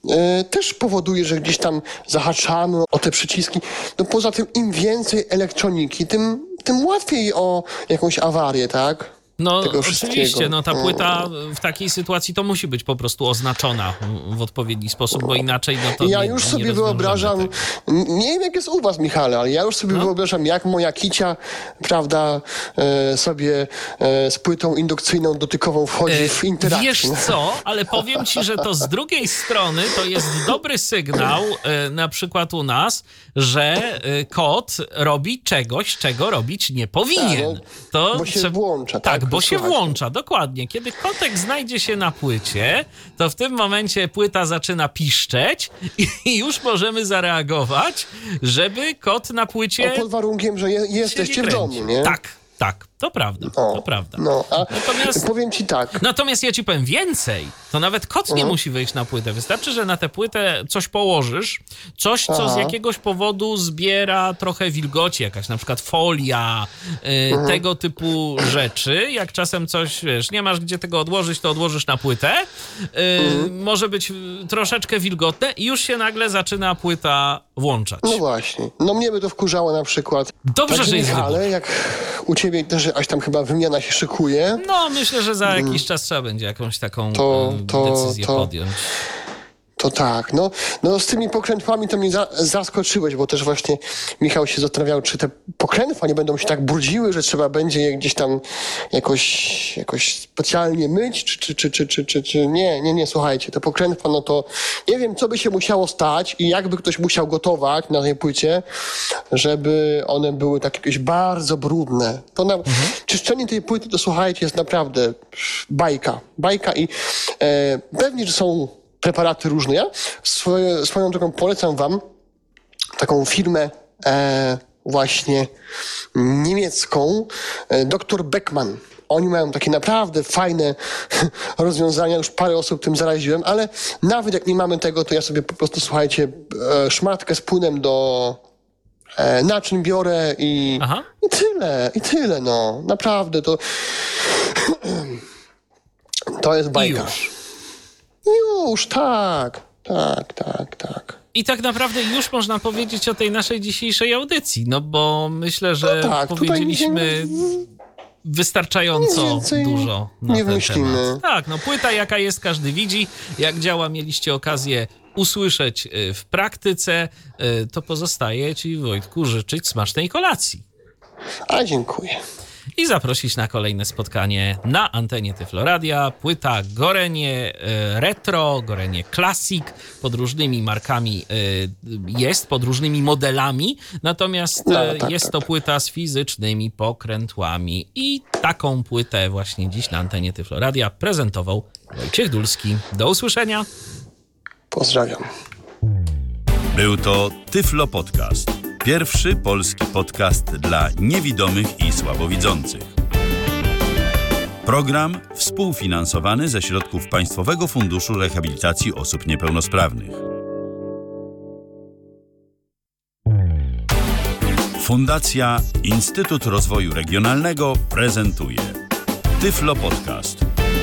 też powoduje, że gdzieś tam zahaczamy o te przyciski. No poza tym im więcej elektroniki, tym łatwiej o jakąś awarię, tak? No oczywiście, no ta płyta w takiej sytuacji to musi być po prostu oznaczona w odpowiedni sposób, bo inaczej no to ja nie, już nie sobie wyobrażam, tego. Nie wiem jak jest u was, Michale, ale ja już sobie wyobrażam, jak moja kicia, prawda, sobie z płytą indukcyjną dotykową wchodzi w interakcję. Wiesz co, ale powiem ci, że to z drugiej strony to jest dobry sygnał, na przykład u nas, że kot robi czegoś, czego robić nie powinien. Bo się włącza, tak? Bo się włącza, dokładnie. Kiedy kotek znajdzie się na płycie, to w tym momencie płyta zaczyna piszczeć i już możemy zareagować, żeby kot na płycie... Pod warunkiem, że jesteście w domu, nie? Tak, to prawda, to prawda. Natomiast powiem ci tak. Natomiast ja ci powiem więcej. To nawet kot nie musi wejść na płytę. Wystarczy, że na tę płytę coś położysz, coś, co z jakiegoś powodu zbiera trochę wilgoci, jakaś na przykład folia, tego typu rzeczy. Jak czasem coś, wiesz, nie masz gdzie tego odłożyć, to odłożysz na płytę. Może być troszeczkę wilgotne i już się nagle zaczyna płyta włączać. No właśnie. No mnie by to wkurzało na przykład. Dobrze, że jest wybór. Ale jak u ciebie też aż tam chyba wymiana się szykuje. No, myślę, że za jakiś czas trzeba będzie jakąś taką decyzję podjąć. To tak, no z tymi pokrętłami to mnie zaskoczyłeś, bo też właśnie Michał się zastanawiał, czy te pokrętła nie będą się tak brudziły, że trzeba będzie je gdzieś tam jakoś specjalnie myć, czy nie, słuchajcie, te pokrętła, no to nie wiem, co by się musiało stać i jakby ktoś musiał gotować na tej płycie, żeby one były tak jakieś bardzo brudne. To czyszczenie tej płyty, to słuchajcie, jest naprawdę bajka i pewnie, że są preparaty różne. Ja swoją drogą polecam wam taką firmę właśnie niemiecką, Dr. Beckmann. Oni mają takie naprawdę fajne rozwiązania, już parę osób tym zaraziłem, ale nawet jak nie mamy tego, to ja sobie po prostu, słuchajcie, szmatkę z płynem do naczyń biorę i tyle, no. Naprawdę, to jest bajka. Już, tak. I tak naprawdę już można powiedzieć o tej naszej dzisiejszej audycji, no bo myślę, że powiedzieliśmy wystarczająco dużo na nie ten wymyślimy. temat. Tak, no płyta jaka jest, każdy widzi. Jak działa, mieliście okazję usłyszeć w praktyce, to pozostaje ci, Wojtku, życzyć smacznej kolacji. A dziękuję. I zaprosić na kolejne spotkanie na antenie Tyflo Radia. Płyta Gorenie Retro, Gorenie Classic, pod różnymi markami jest, pod różnymi modelami, natomiast jest to płyta z fizycznymi pokrętłami. I taką płytę właśnie dziś na antenie Tyflo Radia prezentował Wojciech Dulski. Do usłyszenia. Pozdrawiam. Był to Tyflo Podcast. Pierwszy polski podcast dla niewidomych i słabowidzących. Program współfinansowany ze środków Państwowego Funduszu Rehabilitacji Osób Niepełnosprawnych. Fundacja Instytut Rozwoju Regionalnego prezentuje Tyflo Podcast.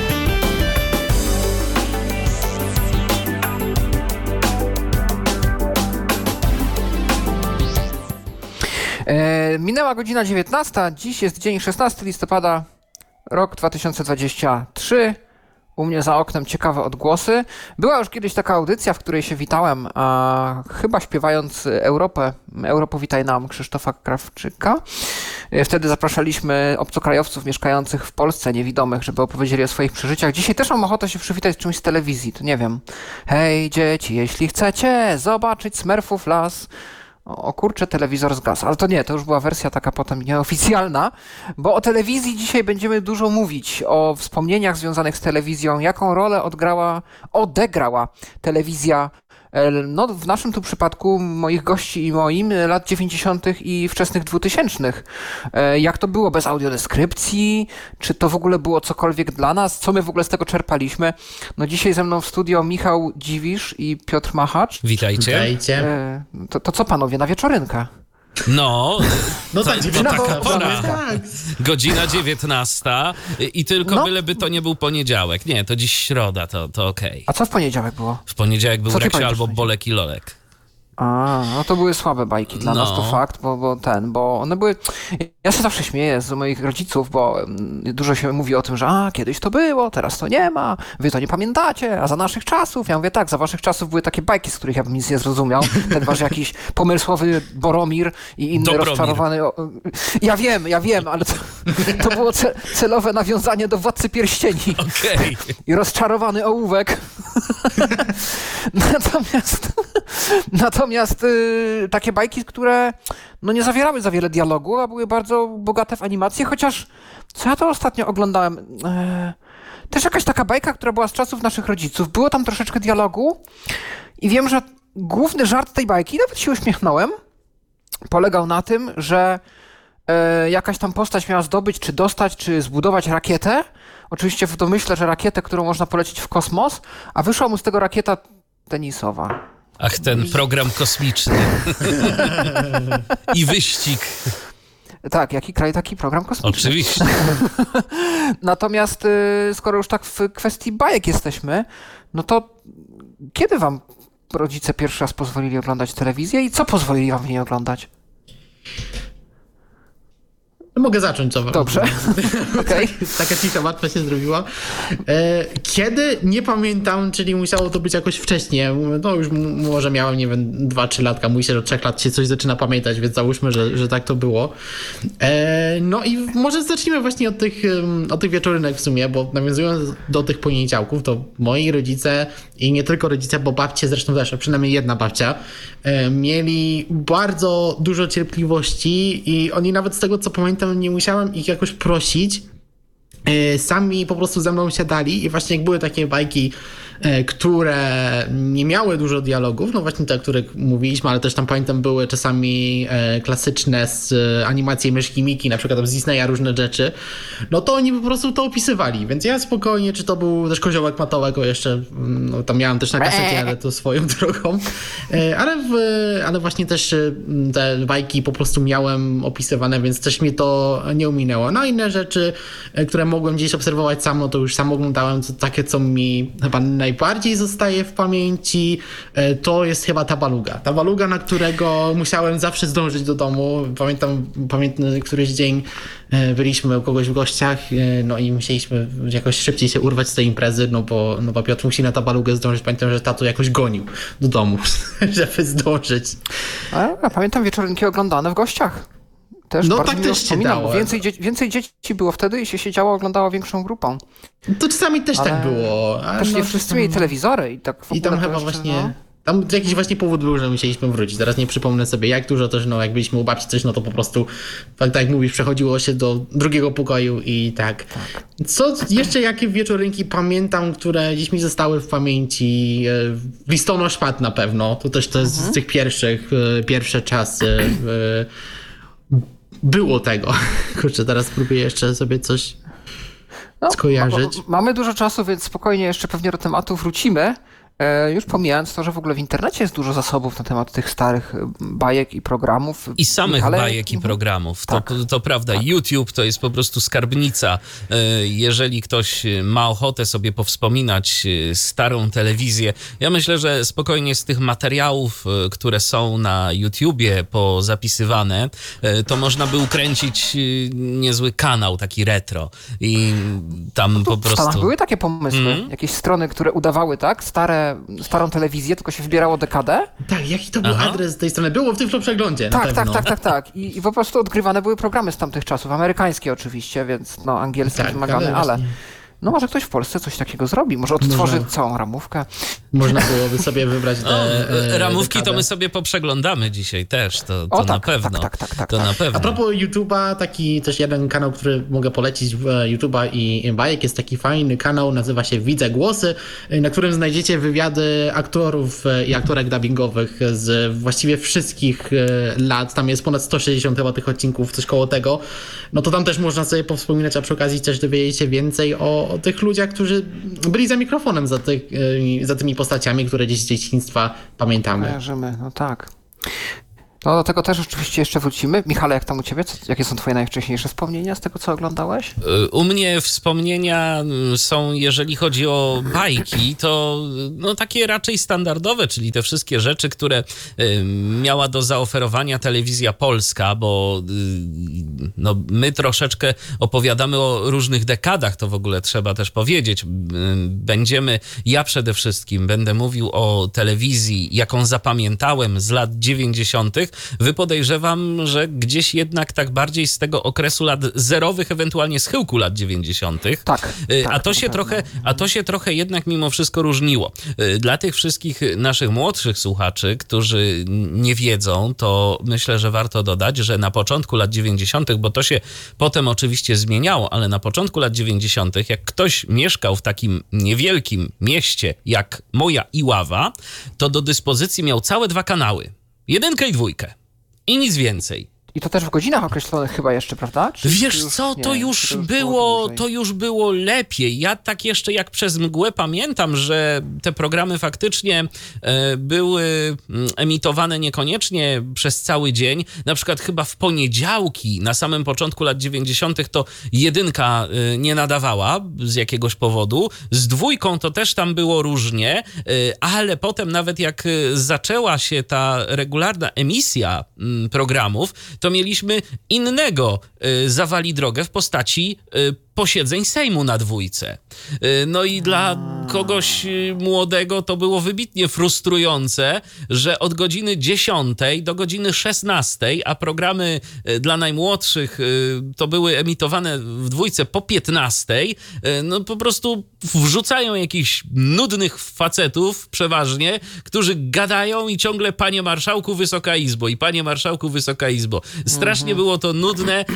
Minęła godzina 19, dziś jest dzień 16 listopada, rok 2023. U mnie za oknem ciekawe odgłosy. Była już kiedyś taka audycja, w której się witałem, chyba śpiewając Europo witaj nam Krzysztofa Krawczyka. Wtedy zapraszaliśmy obcokrajowców mieszkających w Polsce, niewidomych, żeby opowiedzieli o swoich przeżyciach. Dzisiaj też mam ochotę się przywitać z czymś z telewizji, to nie wiem. Hej dzieci, jeśli chcecie zobaczyć Smurfów las... O kurczę, telewizor zgasł. Ale to nie, to już była wersja taka potem nieoficjalna, bo o telewizji dzisiaj będziemy dużo mówić, o wspomnieniach związanych z telewizją, jaką rolę odegrała telewizja, no w naszym tu przypadku moich gości i moim, lat 90. i wczesnych 2000. Jak to było bez audiodeskrypcji? Czy to w ogóle było cokolwiek dla nas? Co my w ogóle z tego czerpaliśmy? No dzisiaj ze mną w studio Michał Dziwisz i Piotr Machacz. Witajcie. To co panowie, na wieczorynkę? No, No to, tak, to 19. taka pora. Tak. Godzina 19 i tylko byleby to nie był poniedziałek. Nie, to dziś środa, to okej. A co w poniedziałek było? W poniedziałek był Co ty Reksio pamiętasz albo w Bolek i Lolek. No to były słabe bajki dla nas, to fakt, bo one były... Ja się zawsze śmieję z moich rodziców, bo dużo się mówi o tym, że kiedyś to było, teraz to nie ma, wy to nie pamiętacie, a za naszych czasów. Ja mówię tak, za waszych czasów były takie bajki, z których ja bym nic nie zrozumiał. Ten wasz jakiś pomysłowy Boromir i inny Dobromir. rozczarowany... Ja wiem, ale to było celowe nawiązanie do Władcy Pierścieni. Okej. I rozczarowany ołówek. Natomiast takie bajki, które nie zawierały za wiele dialogu, a były bardzo bogate w animacje, chociaż co ja to ostatnio oglądałem? Też jakaś taka bajka, która była z czasów naszych rodziców. Było tam troszeczkę dialogu i wiem, że główny żart tej bajki, nawet się uśmiechnąłem, polegał na tym, że jakaś tam postać miała zdobyć, czy dostać, czy zbudować rakietę. Oczywiście w domyśle, że rakietę, którą można polecieć w kosmos, a wyszła mu z tego rakieta tenisowa. Ach, ten program kosmiczny. I wyścig. Tak, jaki kraj, taki program kosmiczny. Oczywiście. Natomiast skoro już tak w kwestii bajek jesteśmy, no to kiedy wam rodzice pierwszy raz pozwolili oglądać telewizję i co pozwolili wam w niej oglądać? Mogę zacząć, co? Dobrze. Okej. Taka cisza łatwa się zrobiła. Kiedy? Nie pamiętam, czyli musiało to być jakoś wcześniej. No już może miałem, nie wiem, 2-3 latka. Mówi się, że od 3 lat się coś zaczyna pamiętać, więc załóżmy, że tak to było. No i może zacznijmy właśnie od tych wieczorynek w sumie, bo nawiązując do tych poniedziałków, to moi rodzice i nie tylko rodzice, bo babcie zresztą też, a przynajmniej jedna babcia, mieli bardzo dużo cierpliwości i oni nawet z tego, co pamiętam, nie musiałem ich jakoś prosić. Sami po prostu ze mną siadali i właśnie jak były takie bajki, które nie miały dużo dialogów, no właśnie te, o których mówiliśmy, ale też tam pamiętam były czasami klasyczne z animacji Myszki Miki, na przykład tam z Disneya różne rzeczy, no to oni po prostu to opisywali, więc ja spokojnie, czy to był też Koziołek Matołek, o jeszcze, no tam miałem też na kasecie, ale to swoją drogą, ale właśnie też te bajki po prostu miałem opisywane, więc też mi to nie ominęło. No inne rzeczy, które mogłem gdzieś obserwować sam, no to już sam oglądałem, to takie, co mi chyba najbardziej zostaje w pamięci, to jest chyba Tabaluga. Tabaluga, na którego musiałem zawsze zdążyć do domu. Pamiętam któryś dzień byliśmy u kogoś w gościach, no i musieliśmy jakoś szybciej się urwać z tej imprezy, no bo Piotr musi na Tabalugę zdążyć. Pamiętam, że tato jakoś gonił do domu, żeby zdążyć. A pamiętam wieczorynki oglądane w gościach. Też no bardzo tak miło też się wspominam, dało. Więcej dzieci było wtedy i się siedziało, oglądało większą grupą. To czasami też Ale tak było. Ale też no, nie wszyscy mieli telewizory i tak w ogóle I tam to chyba jeszcze, właśnie... Tam jakiś właśnie powód był, że musieliśmy wrócić. Teraz nie przypomnę sobie jak dużo też, no jak byliśmy u babci coś, no to po prostu, tak jak mówisz, przechodziło się do drugiego pokoju i tak. Co jeszcze, jakie wieczorynki pamiętam, które gdzieś mi zostały w pamięci? Listonosz Pat na pewno. To też to jest z tych pierwsze czasy. Było tego. Kurczę, teraz próbuję jeszcze sobie coś skojarzyć. Mamy dużo czasu, więc spokojnie jeszcze pewnie do tematu wrócimy. Już pomijając to, że w ogóle w internecie jest dużo zasobów na temat tych starych bajek i programów. I samych bajek i programów. To prawda. Tak. YouTube to jest po prostu skarbnica. Jeżeli ktoś ma ochotę sobie powspominać starą telewizję, ja myślę, że spokojnie z tych materiałów, które są na YouTubie pozapisywane, to można by ukręcić niezły kanał, taki retro. I tam po prostu... W Stanach były takie pomysły. Jakieś strony, które udawały starą telewizję, tylko się wybierało dekadę. Tak, jaki to był adres tej strony? Było w tym przeglądzie na pewno. Tak. I po prostu odgrywane były programy z tamtych czasów, amerykańskie oczywiście, więc angielski wymagany, ale no może ktoś w Polsce coś takiego zrobi, może odtworzy całą ramówkę. Można byłoby sobie wybrać te ramówki to my sobie poprzeglądamy dzisiaj też, to na pewno. Tak. To na pewno. A propos YouTube'a, taki też jeden kanał, który mogę polecić YouTube'a i bajek, jest taki fajny kanał, nazywa się Widzę Głosy, na którym znajdziecie wywiady aktorów i aktorek dubbingowych z właściwie wszystkich lat. Tam jest ponad 160 chyba tych odcinków, coś koło tego. No to tam też można sobie powspominać, a przy okazji też dowiedzieć się więcej o tych ludziach, którzy byli za mikrofonem, za tymi postaciami, które gdzieś z dzieciństwa pamiętamy. Kojarzymy, no tak. No do tego też oczywiście jeszcze wrócimy. Michale, jak tam u ciebie? Jakie są twoje najwcześniejsze wspomnienia z tego, co oglądałeś? U mnie wspomnienia są, jeżeli chodzi o bajki, to no, takie raczej standardowe, czyli te wszystkie rzeczy, które miała do zaoferowania telewizja polska, bo no, my troszeczkę opowiadamy o różnych dekadach, to w ogóle trzeba też powiedzieć. Ja przede wszystkim będę mówił o telewizji, jaką zapamiętałem z lat 90. Wy podejrzewam, że gdzieś jednak tak bardziej z tego okresu lat zerowych, ewentualnie schyłku lat 90. Tak. A to się trochę jednak mimo wszystko różniło. Dla tych wszystkich naszych młodszych słuchaczy, którzy nie wiedzą, to myślę, że warto dodać, że na początku lat 90., bo to się potem oczywiście zmieniało, ale na początku lat 90., jak ktoś mieszkał w takim niewielkim mieście jak moja Iława, to do dyspozycji miał całe 2 kanały. 1 i 2. I nic więcej. I to też w godzinach określonych chyba jeszcze, prawda? Wiesz co, to już było lepiej. Ja tak jeszcze jak przez mgłę pamiętam, że te programy faktycznie były emitowane niekoniecznie przez cały dzień. Na przykład chyba w poniedziałki, na samym początku lat 90. to 1 nie nadawała z jakiegoś powodu. Z 2 to też tam było różnie, ale potem nawet jak zaczęła się ta regularna emisja programów, to mieliśmy innego zawali drogę w postaci posiedzeń Sejmu na 2. No i dla kogoś młodego to było wybitnie frustrujące, że od godziny 10 do godziny 16, a programy dla najmłodszych to były emitowane w 2 po 15, no po prostu wrzucają jakichś nudnych facetów przeważnie, którzy gadają i ciągle panie marszałku, Wysoka Izbo i panie marszałku, Wysoka Izbo. Strasznie było to nudne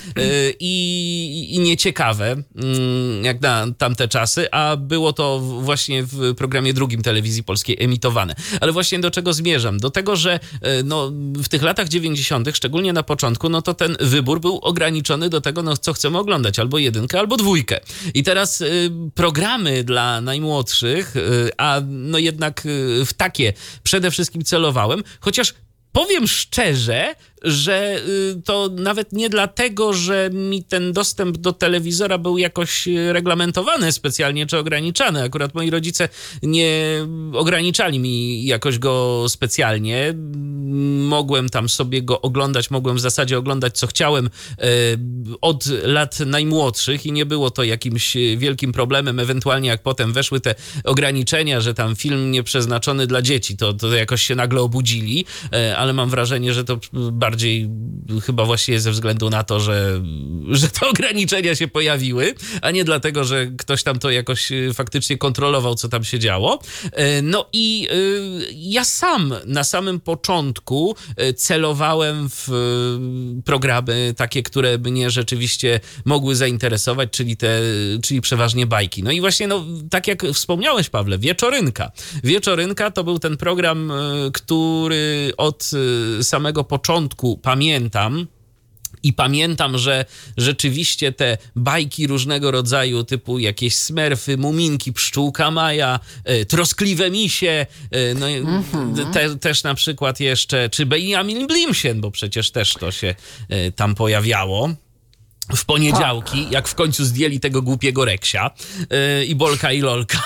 i nieciekawe, jak na tamte czasy, a było to właśnie w programie drugim Telewizji Polskiej emitowane. Ale właśnie do czego zmierzam? Do tego, że no, w tych latach 90., szczególnie na początku, no to ten wybór był ograniczony do tego, no, co chcemy oglądać, albo 1, albo 2. I teraz programy dla najmłodszych, a no jednak w takie przede wszystkim celowałem, chociaż powiem szczerze, że to nawet nie dlatego, że mi ten dostęp do telewizora był jakoś reglamentowany specjalnie czy ograniczany. Akurat moi rodzice nie ograniczali mi jakoś go specjalnie. Mogłem tam sobie go oglądać, mogłem w zasadzie oglądać co chciałem od lat najmłodszych i nie było to jakimś wielkim problemem. Ewentualnie jak potem weszły te ograniczenia, że tam film nie przeznaczony dla dzieci, to jakoś się nagle obudzili, ale mam wrażenie, że to bardziej chyba właściwie ze względu na to, że te ograniczenia się pojawiły, a nie dlatego, że ktoś tam to jakoś faktycznie kontrolował, co tam się działo. No i ja sam na samym początku celowałem w programy takie, które mnie rzeczywiście mogły zainteresować, czyli przeważnie bajki. No i właśnie, no, tak jak wspomniałeś, Pawle, Wieczorynka. Wieczorynka to był ten program, który od samego początku pamiętam. I pamiętam, że rzeczywiście te bajki różnego rodzaju, typu jakieś Smerfy, Muminki, Pszczółka Maja, Troskliwe Misie, no też na przykład jeszcze, czy Benjamin Blimsien, bo przecież też to się tam pojawiało. W poniedziałki, jak w końcu zdjęli tego głupiego Reksia i Bolka i Lolka.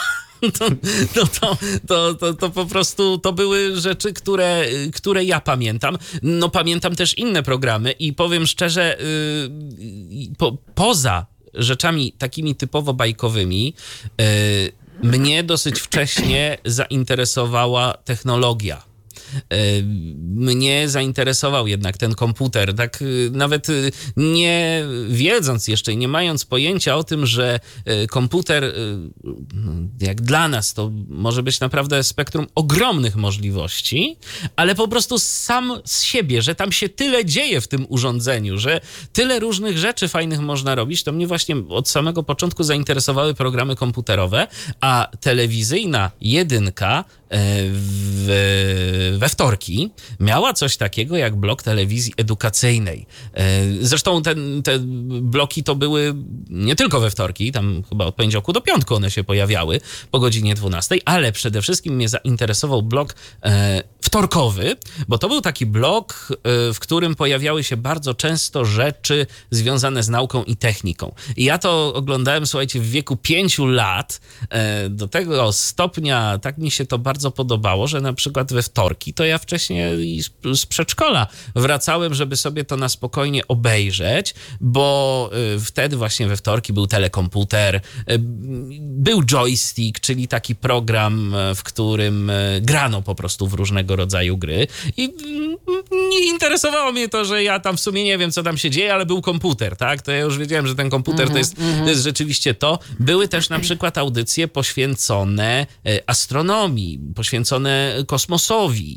To po prostu to były rzeczy, które ja pamiętam. No pamiętam też inne programy i powiem szczerze, poza rzeczami takimi typowo bajkowymi, mnie dosyć wcześnie zainteresowała technologia. Mnie zainteresował jednak ten komputer, tak nawet nie wiedząc jeszcze, nie mając pojęcia o tym, że komputer, jak dla nas, to może być naprawdę spektrum ogromnych możliwości, ale po prostu sam z siebie, że tam się tyle dzieje w tym urządzeniu, że tyle różnych rzeczy fajnych można robić, to mnie właśnie od samego początku zainteresowały programy komputerowe, a telewizyjna 1 we wtorki miała coś takiego jak blok telewizji edukacyjnej. Zresztą te bloki to były nie tylko we wtorki, tam chyba od poniedziałku do piątku one się pojawiały po godzinie 12, ale przede wszystkim mnie zainteresował blok w wtorkowy, bo to był taki blog, w którym pojawiały się bardzo często rzeczy związane z nauką i techniką. I ja to oglądałem, słuchajcie, w wieku 5 lat. Do tego stopnia tak mi się to bardzo podobało, że na przykład we wtorki to ja wcześniej z przedszkola wracałem, żeby sobie to na spokojnie obejrzeć, bo wtedy właśnie we wtorki był telekomputer, był joystick, czyli taki program, w którym grano po prostu w różnego rodzaju gry i nie interesowało mnie to, że ja tam w sumie nie wiem, co tam się dzieje, ale był komputer, tak? To ja już wiedziałem, że ten komputer to jest rzeczywiście to. Były też na przykład audycje poświęcone astronomii, poświęcone kosmosowi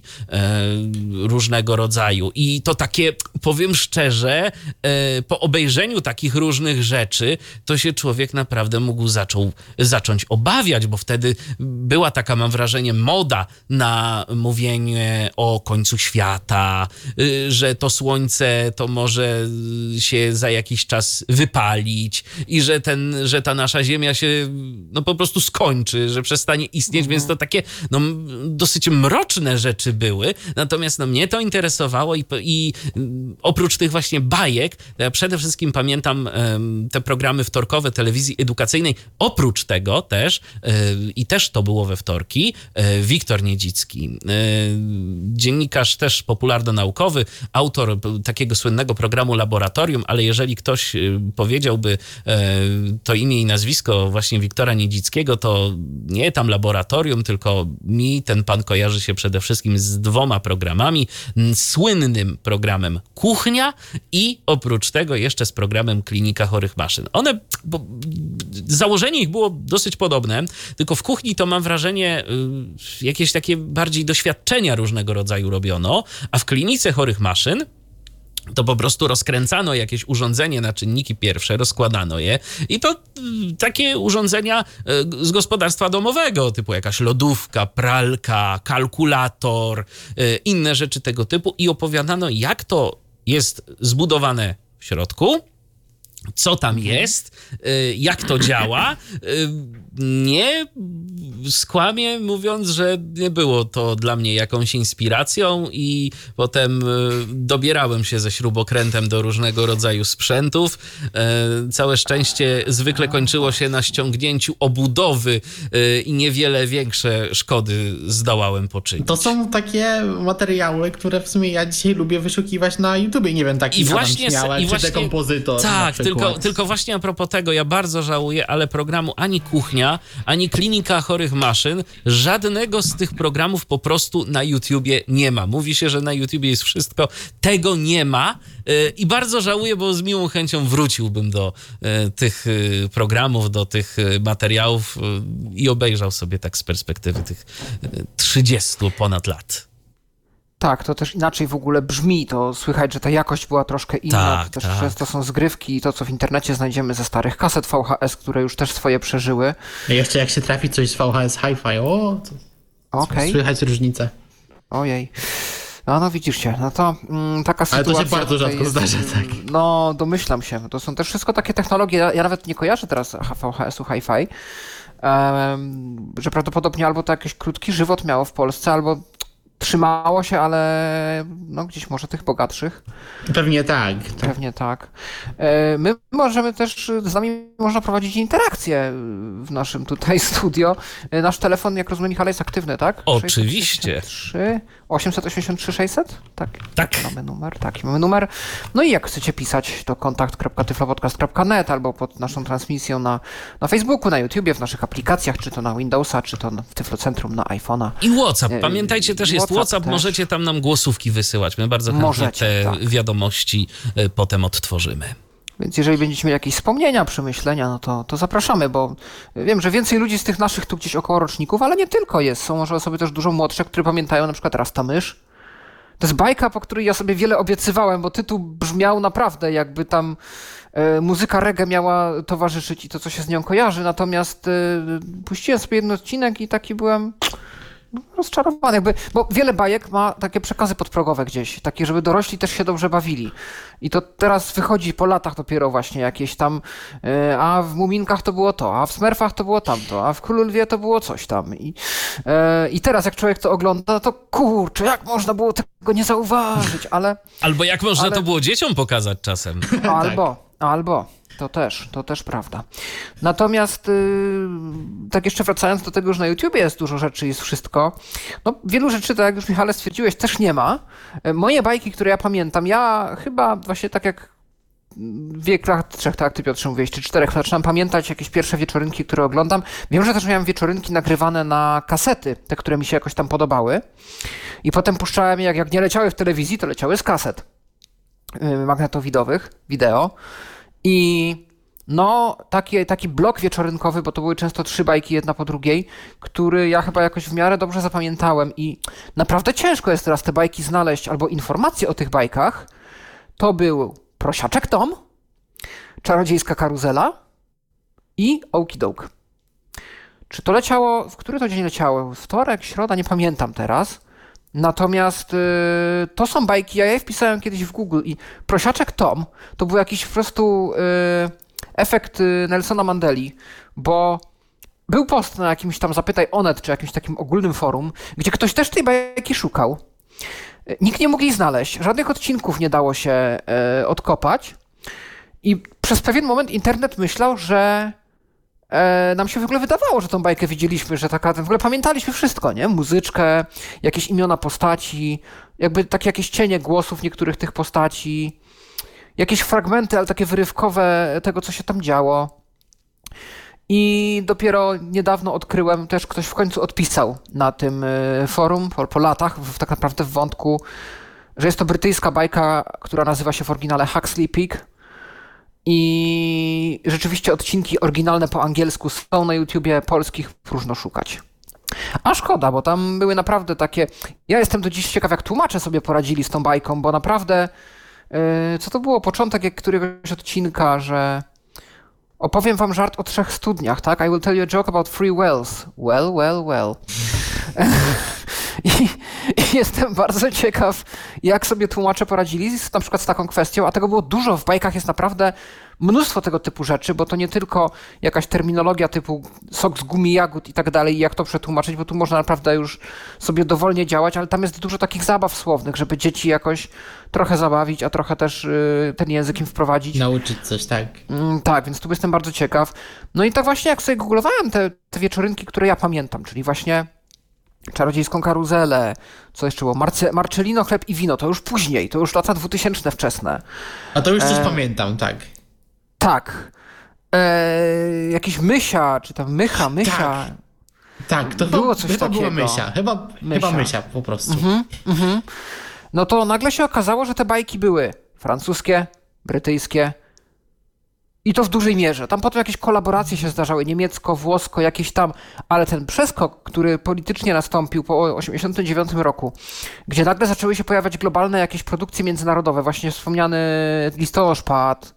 różnego rodzaju i to takie, powiem szczerze, po obejrzeniu takich różnych rzeczy, to się człowiek naprawdę mógł zacząć obawiać, bo wtedy była taka, mam wrażenie, moda na mówienie o końcu świata, że to słońce to może się za jakiś czas wypalić i że ta nasza Ziemia się no po prostu skończy, że przestanie istnieć, więc to takie no, dosyć mroczne rzeczy były. Natomiast no, mnie to interesowało i oprócz tych właśnie bajek, ja przede wszystkim pamiętam te programy wtorkowe telewizji edukacyjnej. Oprócz tego też, i też to było we wtorki, Wiktor Niedzicki, dziennikarz też popularno-naukowy, autor takiego słynnego programu Laboratorium, ale jeżeli ktoś powiedziałby to imię i nazwisko właśnie Wiktora Niedzickiego, to nie tam Laboratorium, tylko mi ten pan kojarzy się przede wszystkim z 2 programami. Słynnym programem Kuchnia i oprócz tego jeszcze z programem Klinika Chorych Maszyn. Założenie ich było dosyć podobne, tylko w Kuchni to mam wrażenie jakieś takie bardziej doświadczenia różnego rodzaju robiono, a w Klinice Chorych Maszyn to po prostu rozkręcano jakieś urządzenie na czynniki pierwsze, rozkładano je i to takie urządzenia z gospodarstwa domowego, typu jakaś lodówka, pralka, kalkulator, inne rzeczy tego typu i opowiadano, jak to jest zbudowane w środku, co tam jest, jak to działa. Nie skłamię, mówiąc, że nie było to dla mnie jakąś inspiracją i potem dobierałem się ze śrubokrętem do różnego rodzaju sprzętów. Całe szczęście zwykle kończyło się na ściągnięciu obudowy i niewiele większe szkody zdołałem poczynić. To są takie materiały, które w sumie ja dzisiaj lubię wyszukiwać na YouTubie. Nie wiem, taki Adam Śmiałek, czy Dekompozytor. Tak, tylko właśnie a propos tego, ja bardzo żałuję, ale programu ani Kuchnia, ani Klinika Chorych Maszyn, żadnego z tych programów po prostu na YouTubie nie ma. Mówi się, że na YouTubie jest wszystko, tego nie ma i bardzo żałuję, bo z miłą chęcią wróciłbym do tych programów, do tych materiałów i obejrzał sobie tak z perspektywy tych 30 ponad lat. Tak, to też inaczej w ogóle brzmi, to słychać, że ta jakość była troszkę inna, Tak, to też tak. często są zgrywki i to, co w internecie znajdziemy ze starych kaset VHS, które już też swoje przeżyły. Jeszcze jak się trafi coś z VHS Hi-Fi, Okej. słychać różnicę. Ojej. No widzisz się, no to taka Ale sytuacja... to się bardzo tutaj rzadko jest, zdarza, tak. No, domyślam się. To są też wszystko takie technologie, ja nawet nie kojarzę teraz VHS-u Hi-Fi, że prawdopodobnie albo to jakiś krótki żywot miało w Polsce, albo trzymało się, ale no gdzieś może tych bogatszych. Pewnie tak. Pewnie tak. My możemy też, z nami można prowadzić interakcję w naszym tutaj studio. Nasz telefon, jak rozumiem, Michale, jest aktywny, tak? Oczywiście. 883 600? Tak. Tak. Mamy numer. No i jak chcecie pisać, to kontakt.tyflopodcast.net albo pod naszą transmisją na Facebooku, na YouTubie, w naszych aplikacjach, czy to na Windowsa, czy to w Tyflocentrum na iPhone'a. I WhatsApp. Pamiętajcie, też jest WhatsApp. też. Możecie tam nam głosówki wysyłać. My bardzo chętnie te wiadomości potem odtworzymy. Więc jeżeli będziecie mieli jakieś wspomnienia, przemyślenia, no to zapraszamy, bo wiem, że więcej ludzi z tych naszych tu gdzieś około roczników, ale nie tylko jest. Są może osoby też dużo młodsze, które pamiętają na przykład Rasta Mysz. To jest bajka, po której ja sobie wiele obiecywałem, bo tytuł brzmiał naprawdę jakby tam muzyka reggae miała towarzyszyć i to, co się z nią kojarzy. Natomiast puściłem sobie jeden odcinek i taki byłem... rozczarowany, jakby, bo wiele bajek ma takie przekazy podprogowe gdzieś, takie, żeby dorośli też się dobrze bawili. I to teraz wychodzi po latach dopiero właśnie jakieś tam, a w Muminkach to było to, a w Smurfach to było tamto, a w Królu Lwie to było coś tam. I teraz jak człowiek to ogląda, to kurczę, jak można było tego nie zauważyć, ale... Albo jak można to było dzieciom pokazać czasem. Albo. To też prawda. Natomiast tak jeszcze wracając do tego, że na YouTubie jest dużo rzeczy, jest wszystko. No, wielu rzeczy, tak jak już Michale stwierdziłeś, też nie ma. Moje bajki, które ja pamiętam, ja chyba właśnie tak jak w wiekach 3, tak ty Piotrze mówiłeś, czy 4, zaczynam pamiętać jakieś pierwsze wieczorynki, które oglądam. Wiem, że też miałem wieczorynki nagrywane na kasety, te, które mi się jakoś tam podobały. I potem puszczałem je, jak nie leciały w telewizji, to leciały z kaset magnetowidowych, wideo. I no, taki blok wieczorynkowy, bo to były często 3 bajki jedna po drugiej, który ja chyba jakoś w miarę dobrze zapamiętałem i naprawdę ciężko jest teraz te bajki znaleźć albo informacje o tych bajkach. To był Prosiaczek Tom, Czarodziejska Karuzela i Okidoke. Czy to leciało, w który to dzień leciało? Wtorek, środa, nie pamiętam teraz. Natomiast to są bajki, ja je wpisałem kiedyś w Google i Prosiaczek Tom to był jakiś po prostu efekt Nelsona Mandeli, bo był post na jakimś tam Zapytaj Onet, czy jakimś takim ogólnym forum, gdzie ktoś też tej bajki szukał. Nikt nie mógł jej znaleźć, żadnych odcinków nie dało się odkopać i przez pewien moment internet myślał, że nam się w ogóle wydawało, że tą bajkę widzieliśmy, że taka, w ogóle pamiętaliśmy wszystko, nie? Muzyczkę, jakieś imiona postaci, jakby takie jakieś cienie głosów niektórych tych postaci, jakieś fragmenty, ale takie wyrywkowe tego, co się tam działo. I dopiero niedawno odkryłem, też ktoś w końcu odpisał na tym forum, po latach, tak naprawdę w wątku, że jest to brytyjska bajka, która nazywa się w oryginale Huxley Peak. I rzeczywiście odcinki oryginalne po angielsku są na YouTubie, polskich próżno szukać. A szkoda, bo tam były naprawdę takie... Ja jestem do dziś ciekaw, jak tłumacze sobie poradzili z tą bajką, bo naprawdę... co to było? Początek któregoś odcinka, że... Opowiem wam żart o 3 studniach, tak? I will tell you a joke about 3 wells. Well. I jestem bardzo ciekaw, jak sobie tłumacze poradzili na przykład z taką kwestią, a tego było dużo. W bajkach jest naprawdę mnóstwo tego typu rzeczy, bo to nie tylko jakaś terminologia typu sok z gumi jagód i tak dalej, jak to przetłumaczyć, bo tu można naprawdę już sobie dowolnie działać, ale tam jest dużo takich zabaw słownych, żeby dzieci jakoś trochę zabawić, a trochę też ten język im wprowadzić. Nauczyć coś, tak. Tak, więc tu jestem bardzo ciekaw. No i tak właśnie jak sobie googlowałem te wieczorynki, które ja pamiętam, czyli właśnie Czarodziejską Karuzelę, co jeszcze było? Marcelino, Chleb i Wino, to już później, to już lata 2000 wczesne. A to już coś pamiętam, tak. Tak. Jakiś Mysia, czy tam Mycha. Tak, to było coś chyba takiego. była Mysia. Chyba Mysia po prostu. No to nagle się okazało, że te bajki były francuskie, brytyjskie i to w dużej mierze. Tam potem jakieś kolaboracje się zdarzały, niemiecko, włosko, jakieś tam, ale ten przeskok, który politycznie nastąpił po 1989 roku, gdzie nagle zaczęły się pojawiać globalne jakieś produkcje międzynarodowe, właśnie wspomniany Listonoszpad,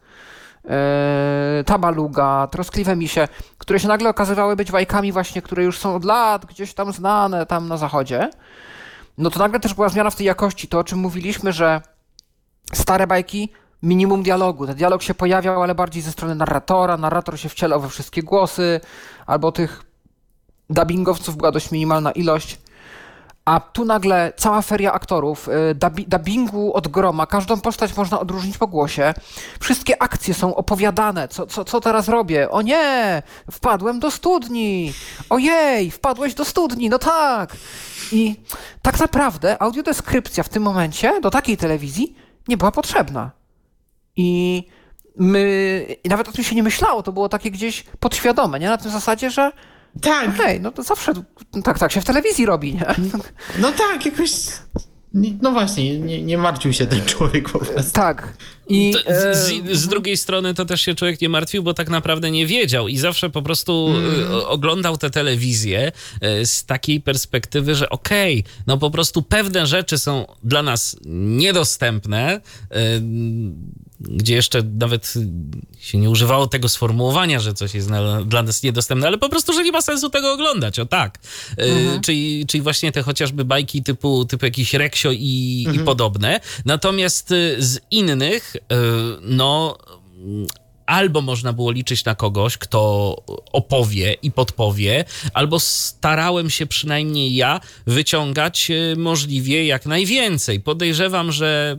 Tabaluga, Troskliwe Misie, które się nagle okazywały być bajkami właśnie, które już są od lat gdzieś tam znane tam na zachodzie, no to nagle też była zmiana w tej jakości. To, o czym mówiliśmy, że stare bajki, minimum dialogu. Ten dialog się pojawiał, ale bardziej ze strony narratora. Narrator się wcielał we wszystkie głosy, albo tych dubbingowców była dość minimalna ilość. A tu nagle cała feria aktorów, dubbingu od groma, każdą postać można odróżnić po głosie. Wszystkie akcje są opowiadane, co teraz robię? O nie, wpadłem do studni. Ojej, wpadłeś do studni, no tak. I tak naprawdę audiodeskrypcja w tym momencie do takiej telewizji nie była potrzebna. I nawet o tym się nie myślało, to było takie gdzieś podświadome, nie? Na tym zasadzie, że Tak. okej, no to zawsze tak się w telewizji robi, nie? No tak, jakoś... No właśnie, nie martwił się ten człowiek po prostu. Tak. I, z drugiej strony to też się człowiek nie martwił, bo tak naprawdę nie wiedział i zawsze po prostu oglądał tę telewizję z takiej perspektywy, że no po prostu pewne rzeczy są dla nas niedostępne, gdzie jeszcze nawet się nie używało tego sformułowania, że coś jest dla nas niedostępne, ale po prostu, że nie ma sensu tego oglądać, o tak. Czyli właśnie te chociażby bajki typu jakiś Reksio i podobne. Natomiast z innych, no... Albo można było liczyć na kogoś, kto opowie i podpowie, albo starałem się przynajmniej ja wyciągać możliwie jak najwięcej. Podejrzewam, że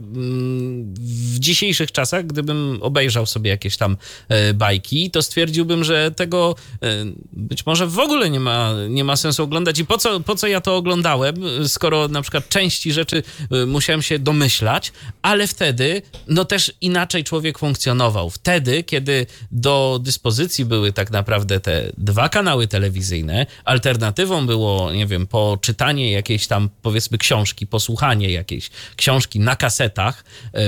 w dzisiejszych czasach, gdybym obejrzał sobie jakieś tam bajki, to stwierdziłbym, że tego być może w ogóle nie ma sensu oglądać. I po co ja to oglądałem, skoro na przykład części rzeczy musiałem się domyślać, ale wtedy no też inaczej człowiek funkcjonował. Wtedy, kiedy do dyspozycji były tak naprawdę te 2 kanały telewizyjne, alternatywą było, nie wiem, poczytanie jakiejś tam, powiedzmy, książki, posłuchanie jakiejś książki na kasetach,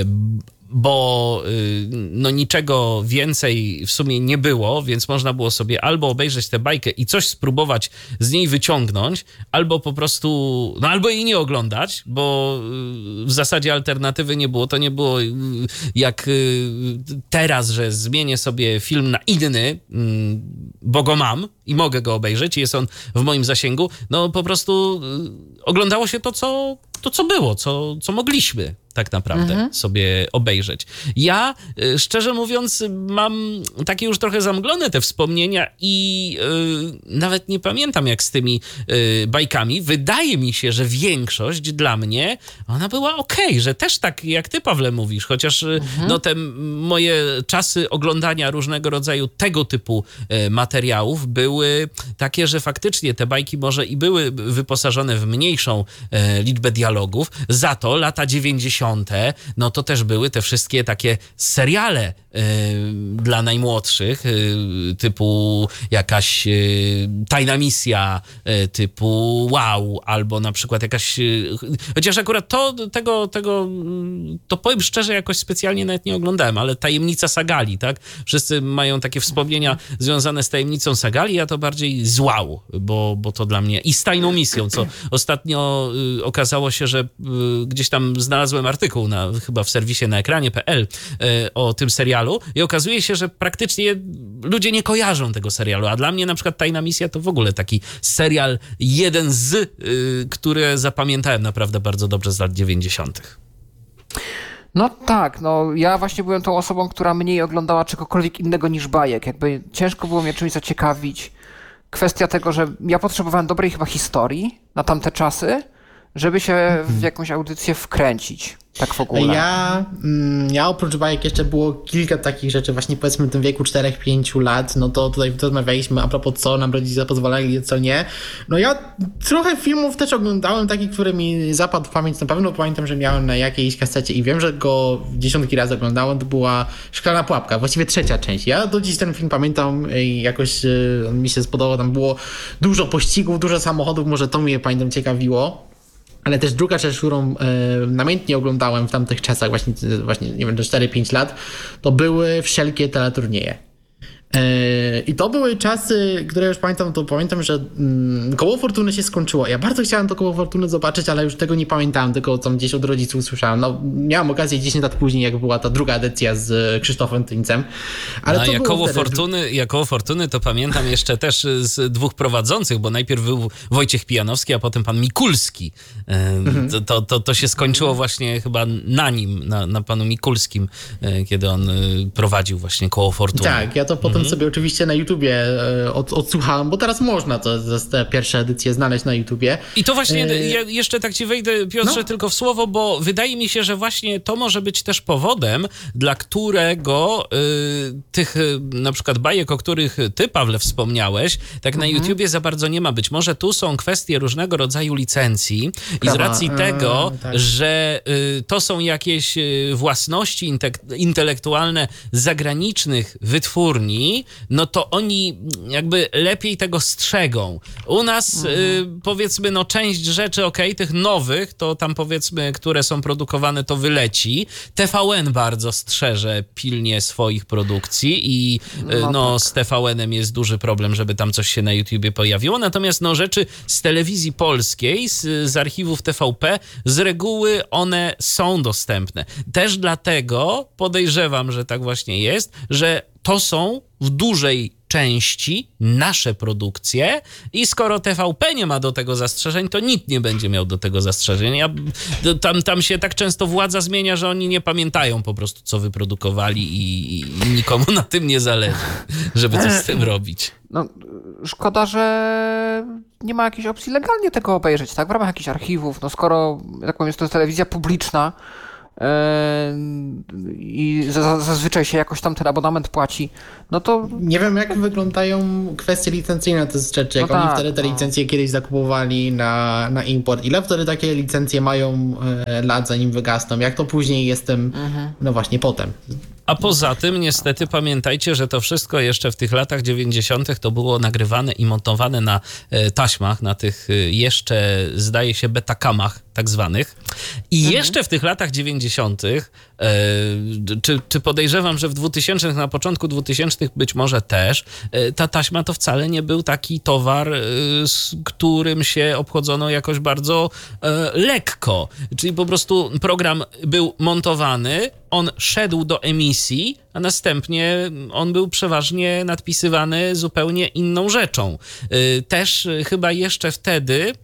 bo no niczego więcej w sumie nie było, więc można było sobie albo obejrzeć tę bajkę i coś spróbować z niej wyciągnąć, albo po prostu, no albo jej nie oglądać, bo w zasadzie alternatywy nie było. To nie było jak teraz, że zmienię sobie film na inny, bo go mam i mogę go obejrzeć i jest on w moim zasięgu. No po prostu oglądało się to, co było, co mogliśmy tak naprawdę sobie obejrzeć. Ja, szczerze mówiąc, mam takie już trochę zamglone te wspomnienia i nawet nie pamiętam jak z tymi bajkami. Wydaje mi się, że większość dla mnie, ona była okej, że też tak jak ty, Pawle, mówisz, chociaż no te moje czasy oglądania różnego rodzaju tego typu materiałów były takie, że faktycznie te bajki może i były wyposażone w mniejszą liczbę dialogów, za to lata 90. no to też były te wszystkie takie seriale dla najmłodszych, typu jakaś tajna misja, typu wow, albo na przykład jakaś, chociaż akurat to powiem szczerze, jakoś specjalnie nawet nie oglądałem, ale Tajemnica Sagali, tak? Wszyscy mają takie wspomnienia związane z Tajemnicą Sagali, ja to bardziej z wow, bo to dla mnie i z Tajną Misją, co ostatnio okazało się, że gdzieś tam znalazłem artykuł chyba w serwisie na ekranie.pl o tym serialu i okazuje się, że praktycznie ludzie nie kojarzą tego serialu, a dla mnie na przykład Tajna Misja to w ogóle taki serial jeden z, które zapamiętałem naprawdę bardzo dobrze z lat 90. No tak, no ja właśnie byłem tą osobą, która mniej oglądała czegokolwiek innego niż bajek. Jakby ciężko było mnie czymś zaciekawić. Kwestia tego, że ja potrzebowałem dobrej chyba historii na tamte czasy, żeby się w jakąś audycję wkręcić. Tak w ogóle. Ja oprócz bajek jeszcze było kilka takich rzeczy, właśnie powiedzmy w tym wieku 4-5 lat, no to tutaj rozmawialiśmy a propos co nam rodzice pozwalali, co nie. No ja trochę filmów też oglądałem, takich, który mi zapadł w pamięć. Na pewno pamiętam, że miałem na jakiejś kasecie i wiem, że go dziesiątki razy oglądałem. To była Szklana Pułapka, właściwie 3. część. Ja do dziś ten film pamiętam i jakoś mi się spodobał. Tam było dużo pościgów, dużo samochodów, może to mnie, pamiętam, ciekawiło. Ale też druga rzecz, którą namiętnie oglądałem w tamtych czasach, właśnie nie wiem, 4-5 lat, to były wszelkie teleturnieje. I to były czasy, które już pamiętam, to pamiętam, że Koło Fortuny się skończyło. Ja bardzo chciałem to Koło Fortuny zobaczyć, ale już tego nie pamiętałem, tylko tam gdzieś od rodziców usłyszałem. No, miałem okazję 10 lat później, jak była ta druga edycja z Krzysztofem Tyńcem. Ale a jak Koło Fortuny to pamiętam jeszcze też z 2 prowadzących, bo najpierw był Wojciech Pijanowski, a potem pan Mikulski. To się skończyło właśnie chyba na nim, na panu Mikulskim, kiedy on prowadził właśnie Koło Fortuny. Tak, ja to potem sobie oczywiście na YouTubie odsłuchałem, bo teraz można te pierwsze edycje znaleźć na YouTubie. I to właśnie, ja jeszcze tak ci wejdę, Piotrze, tylko w słowo, bo wydaje mi się, że właśnie to może być też powodem, dla którego tych na przykład bajek, o których ty, Pawle, wspomniałeś, tak na YouTubie za bardzo nie ma. Być może tu są kwestie różnego rodzaju licencji i z racji tego, tak, że to są jakieś własności intelektualne zagranicznych wytwórni, telewizji, no to oni jakby lepiej tego strzegą. U nas powiedzmy, no część rzeczy, tych nowych, to tam powiedzmy, które są produkowane, to wyleci. TVN bardzo strzeże pilnie swoich produkcji i z TVN-em jest duży problem, żeby tam coś się na YouTubie pojawiło. Natomiast rzeczy z telewizji polskiej, z archiwów TVP, z reguły one są dostępne. Też dlatego podejrzewam, że tak właśnie jest, że to są w dużej części nasze produkcje i skoro TVP nie ma do tego zastrzeżeń, to nikt nie będzie miał do tego zastrzeżeń. Tam się tak często władza zmienia, że oni nie pamiętają po prostu, co wyprodukowali i nikomu na tym nie zależy, żeby coś z tym robić. No, szkoda, że nie ma jakiejś opcji legalnie tego obejrzeć, tak? W ramach jakichś archiwów, skoro, tak powiem, jest to telewizja publiczna, i zazwyczaj się jakoś tam ten abonament płaci, no to... Nie wiem, jak wyglądają kwestie licencyjne te rzeczy, jak oni wtedy te licencje kiedyś zakupowali na import. Ile wtedy takie licencje mają lat, zanim wygasną? Jak to później jest tym, właśnie potem? A poza tym, niestety, pamiętajcie, że to wszystko jeszcze w tych latach 90. to było nagrywane i montowane na taśmach, na tych jeszcze, zdaje się, betakamach tak zwanych. I jeszcze w tych latach 90., czy podejrzewam, że w 2000, na początku 2000 być może też, ta taśma to wcale nie był taki towar, z którym się obchodzono jakoś bardzo lekko. Czyli po prostu program był montowany, on szedł do emisji, a następnie on był przeważnie nadpisywany zupełnie inną rzeczą. Też chyba jeszcze wtedy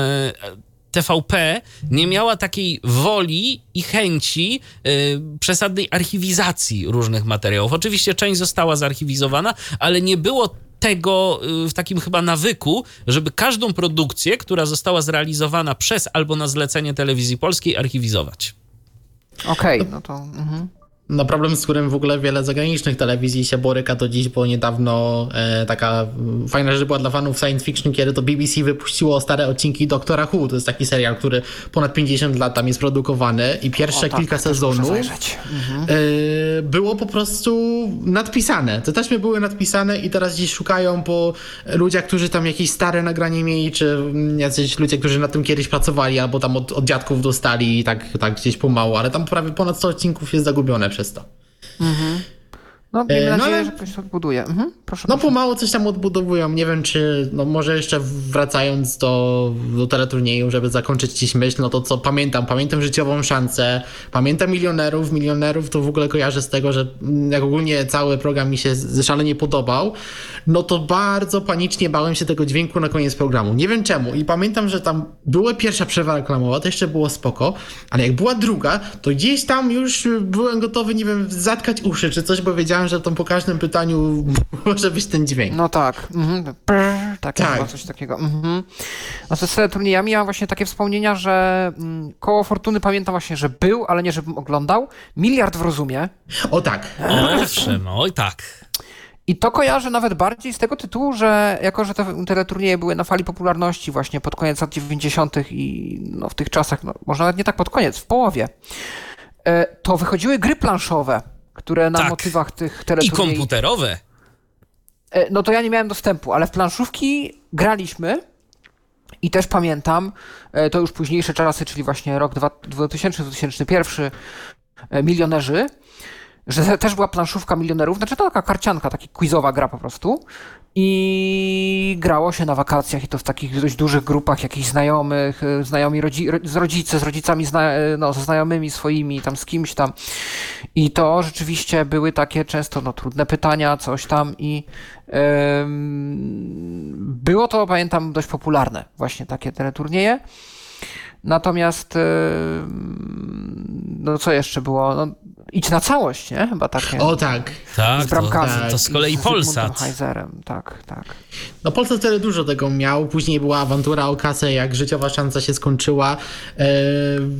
TVP nie miała takiej woli i chęci przesadnej archiwizacji różnych materiałów. Oczywiście część została zarchiwizowana, ale nie było tego w takim chyba nawyku, żeby każdą produkcję, która została zrealizowana przez albo na zlecenie Telewizji Polskiej, archiwizować. Okej, no to... No problem, z którym w ogóle wiele zagranicznych telewizji się boryka do dziś, bo niedawno taka fajna rzecz była dla fanów science fiction, kiedy to BBC wypuściło stare odcinki Doktora Who. To jest taki serial, który ponad 50 lat tam jest produkowany i pierwsze kilka sezonów było po prostu nadpisane. Te taśmy były nadpisane i teraz gdzieś szukają po ludziach, którzy tam jakieś stare nagranie mieli, czy jacyś ludzie, którzy na tym kiedyś pracowali, albo tam od dziadków dostali i tak gdzieś pomału, ale tam prawie ponad 100 odcinków jest zagubione przez to. No, miejmy nadzieję, że ktoś to odbuduje. Proszę. Pomału coś tam odbudowują. Nie wiem, czy może jeszcze wracając do teleturnieju, żeby zakończyć dziś myśl, no to co pamiętam Życiową szansę, pamiętam Milionerów to w ogóle kojarzę z tego, że jak ogólnie cały program mi się szalenie podobał, no to bardzo panicznie bałem się tego dźwięku na koniec programu. Nie wiem czemu. I pamiętam, że tam była pierwsza przerwa reklamowa, to jeszcze było spoko, ale jak była druga, to gdzieś tam już byłem gotowy, nie wiem, zatkać uszy czy coś, bo wiedziałem, że tam po każdym pytaniu może być ten dźwięk. No tak. Tak. Chyba coś takiego. No to z teleturniejami ja mam właśnie takie wspomnienia, że Koło Fortuny pamiętam właśnie, że był, ale nie żebym oglądał. Miliard w rozumie. O tak. Owszem, oj tak. I to kojarzę nawet bardziej z tego tytułu, że jako, że te teleturnieje były na fali popularności właśnie pod koniec lat 90. i w tych czasach, może nawet nie tak pod koniec, w połowie, to wychodziły gry planszowe, które na motywach tych teleturniejów... I komputerowe. No to ja nie miałem dostępu, ale w planszówki graliśmy i też pamiętam, to już późniejsze czasy, czyli właśnie rok 2000-2001, Milionerzy, że też była planszówka Milionerów, znaczy to taka karcianka, taka quizowa gra po prostu i grało się na wakacjach i to w takich dość dużych grupach jakichś znajomych, znajomi z rodzicami, ze znajomymi swoimi, tam z kimś tam i to rzeczywiście były takie często trudne pytania, coś tam i było to, pamiętam, dość popularne właśnie takie teleturnieje. Natomiast co jeszcze było? Idź na całość, nie? Chyba takie. O tak. Tak, z bramkami. To z kolei Polsat. Tak. No Polsat wtedy dużo tego miał. Później była awantura o kasę, jak Życiowa szansa się skończyła.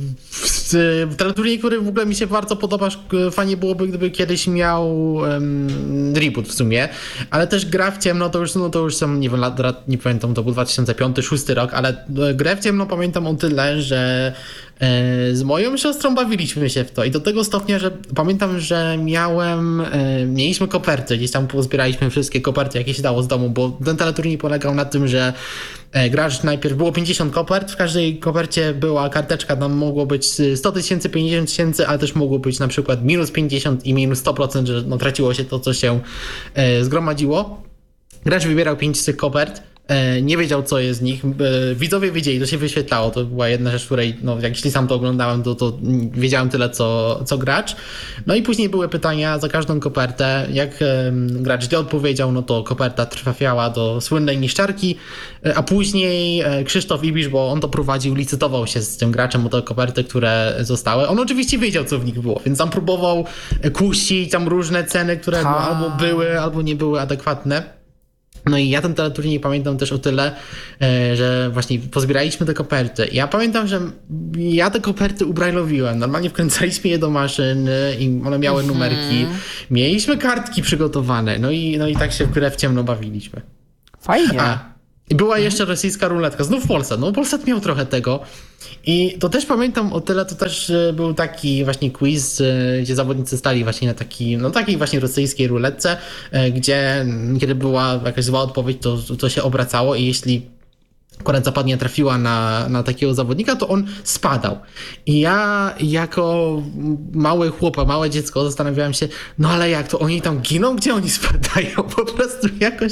teleturniej, który w ogóle mi się bardzo podoba, fajnie byłoby, gdyby kiedyś miał reboot w sumie, ale też Gra w ciemno, to już są, nie wiem, nie pamiętam, to był 2005-2006 rok, ale Grę w ciemno pamiętam o tyle, że z moją siostrą bawiliśmy się w to i do tego stopnia, że pamiętam, że mieliśmy koperty, gdzieś tam pozbieraliśmy wszystkie koperty, jakie się dało z domu, bo ten teleturniej polegał na tym, że gracz najpierw było 50 kopert, w każdej kopercie była karteczka, tam mogło być 100 tysięcy, 50 tysięcy, ale też mogło być na przykład minus 50 i minus 100%, że no, traciło się to, co się zgromadziło. Gracz wybierał 5 z tych kopert, nie wiedział, co jest z nich. Widzowie wiedzieli, to się wyświetlało. To była jedna rzecz, której, no, jak jeśli sam to oglądałem, to wiedziałem tyle, co gracz. No i później były pytania za każdą kopertę. Jak gracz źle odpowiedział, no to koperta trafiała do słynnej niszczarki, a później Krzysztof Ibisz, bo on to prowadził, licytował się z tym graczem o te koperty, które zostały. On oczywiście wiedział, co w nich było, więc tam próbował kusić tam różne ceny, które albo były, albo nie były adekwatne. No i ja ten teleturniej pamiętam też o tyle, że właśnie pozbieraliśmy te koperty. Ja pamiętam, że ja te koperty ubrajlowiłem. Normalnie wkręcaliśmy je do maszyn i one miały numerki. Mieliśmy kartki przygotowane. No i tak się w grę w ciemno bawiliśmy. Fajnie. I była jeszcze rosyjska ruletka. Znów Polsat. No Polsat miał trochę tego. I to też pamiętam o tyle, to też był taki właśnie quiz, gdzie zawodnicy stali właśnie na takiej właśnie rosyjskiej ruletce, gdzie kiedy była jakaś zła odpowiedź, to się obracało i jeśli akurat zapadnia trafiła na takiego zawodnika, to on spadał. I ja jako mały chłopak, małe dziecko zastanawiałem się, no ale jak to oni tam giną? Gdzie oni spadają? Po prostu jakoś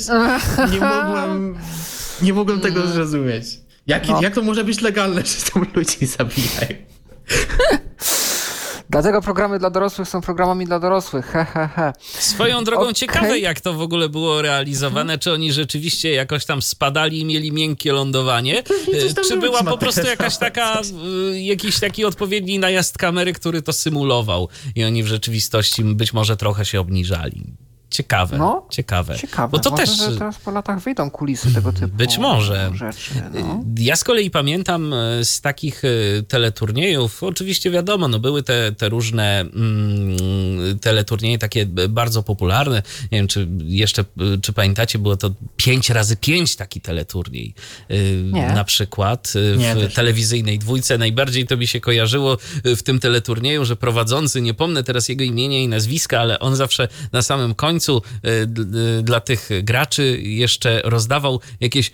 nie mogłem tego zrozumieć. Jak to może być legalne, że tam ludzi zabijają? Dlatego programy dla dorosłych są programami dla dorosłych. He. Swoją drogą ciekawe, jak to w ogóle było realizowane. Czy oni rzeczywiście jakoś tam spadali i mieli miękkie lądowanie? Czy była po prostu jakaś jakiś taki odpowiedni najazd kamery, który to symulował i oni w rzeczywistości być może trochę się obniżali? Ciekawe. Bo to może, też że teraz po latach wyjdą kulisy tego typu być może rzeczy. No. Ja z kolei pamiętam z takich teleturniejów, oczywiście wiadomo, no były te różne teleturnieje takie bardzo popularne. Nie wiem, czy pamiętacie, było to 5x5 taki teleturniej. Na przykład w telewizyjnej dwójce. Najbardziej to mi się kojarzyło w tym teleturnieju, że prowadzący, nie pomnę teraz jego imienia i nazwiska, ale on zawsze na samym końcu dla tych graczy jeszcze rozdawał jakieś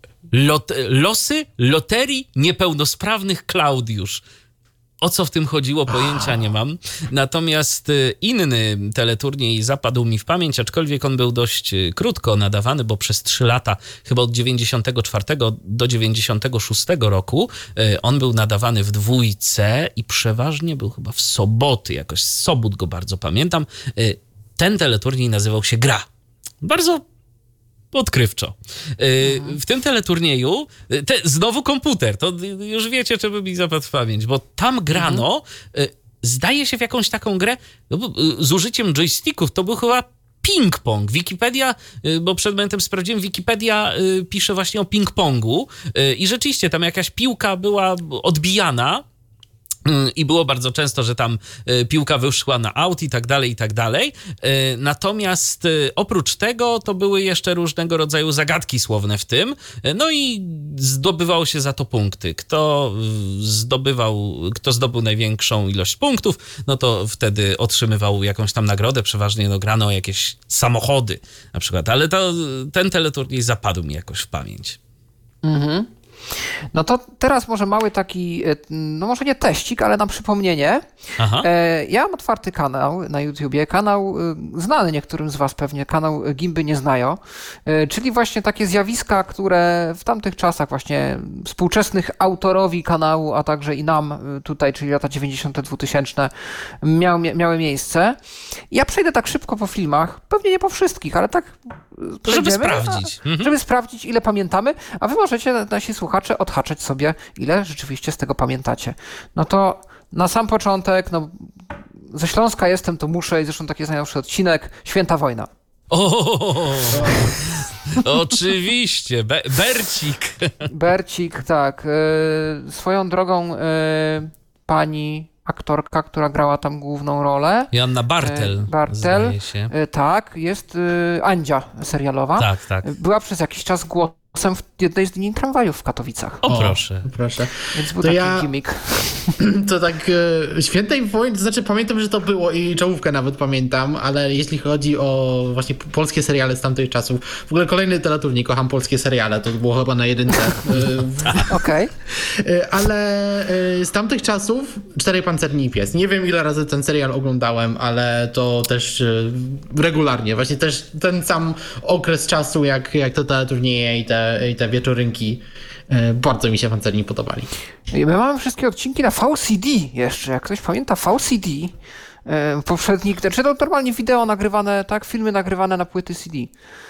losy loterii niepełnosprawnych Klaudiusz. O co w tym chodziło, pojęcia nie mam. Natomiast inny teleturniej zapadł mi w pamięć, aczkolwiek on był dość krótko nadawany, bo przez 3 lata, chyba od 94 do 96 roku, on był nadawany w dwójce i przeważnie był chyba w soboty, jakoś z sobót go bardzo pamiętam. Ten teleturniej nazywał się Gra. Bardzo odkrywczo. W tym teleturnieju znowu komputer, to już wiecie, czemu mi zapadł w pamięć, bo tam grano, zdaje się w jakąś taką grę z użyciem joysticków, to był chyba ping-pong. Wikipedia, bo przed momentem sprawdziłem, Wikipedia pisze właśnie o ping-pongu i rzeczywiście tam jakaś piłka była odbijana, i było bardzo często, że tam piłka wyszła na aut i tak dalej, i tak dalej. Natomiast oprócz tego to były jeszcze różnego rodzaju zagadki słowne w tym. No i zdobywało się za to punkty. Kto zdobył największą ilość punktów, no to wtedy otrzymywał jakąś tam nagrodę. Przeważnie grano o jakieś samochody na przykład. Ale ten teleturniej zapadł mi jakoś w pamięć. Mhm. No to teraz może mały taki, no może nie teścik, ale na przypomnienie. Aha. Ja mam otwarty kanał na YouTubie, kanał znany niektórym z was pewnie, kanał Gimby nie znają, czyli właśnie takie zjawiska, które w tamtych czasach właśnie współczesnych autorowi kanału, a także i nam tutaj, czyli lata 90. 2000 miały miejsce. Ja przejdę tak szybko po filmach, pewnie nie po wszystkich, ale tak żeby sprawdzić. Żeby sprawdzić, ile pamiętamy, a wy możecie, nasi słuchacze, odhaczać sobie, ile rzeczywiście z tego pamiętacie. No to na sam początek, no ze Śląska jestem, to muszę, i zresztą taki jest najnowszy odcinek, Święta Wojna. Oczywiście, Bercik. Bercik, tak. Swoją drogą pani aktorka, która grała tam główną rolę. Joanna Bartel, zdaje się. Tak, jest Andzia serialowa. Tak. Była przez jakiś czas głosem w jednej z linii tramwajów w Katowicach. O, proszę. Więc był taki gimmick. To tak świętej wojny, to znaczy pamiętam, że to było i czołówkę nawet pamiętam, ale jeśli chodzi o właśnie polskie seriale z tamtych czasów, w ogóle kolejny teleturniej, kocham polskie seriale, to było chyba na jedynce. Okej. Ale z tamtych czasów Czterej Pancerni i Pies. Nie wiem ile razy ten serial oglądałem, ale to też regularnie. Właśnie też ten sam okres czasu, jak te teleturnieje i te wieczorynki. Bardzo mi się Pancerni podobali. My mamy wszystkie odcinki na VCD jeszcze. Jak ktoś pamięta VCD, poprzednik, czy to normalnie wideo nagrywane, tak? Filmy nagrywane na płyty CD.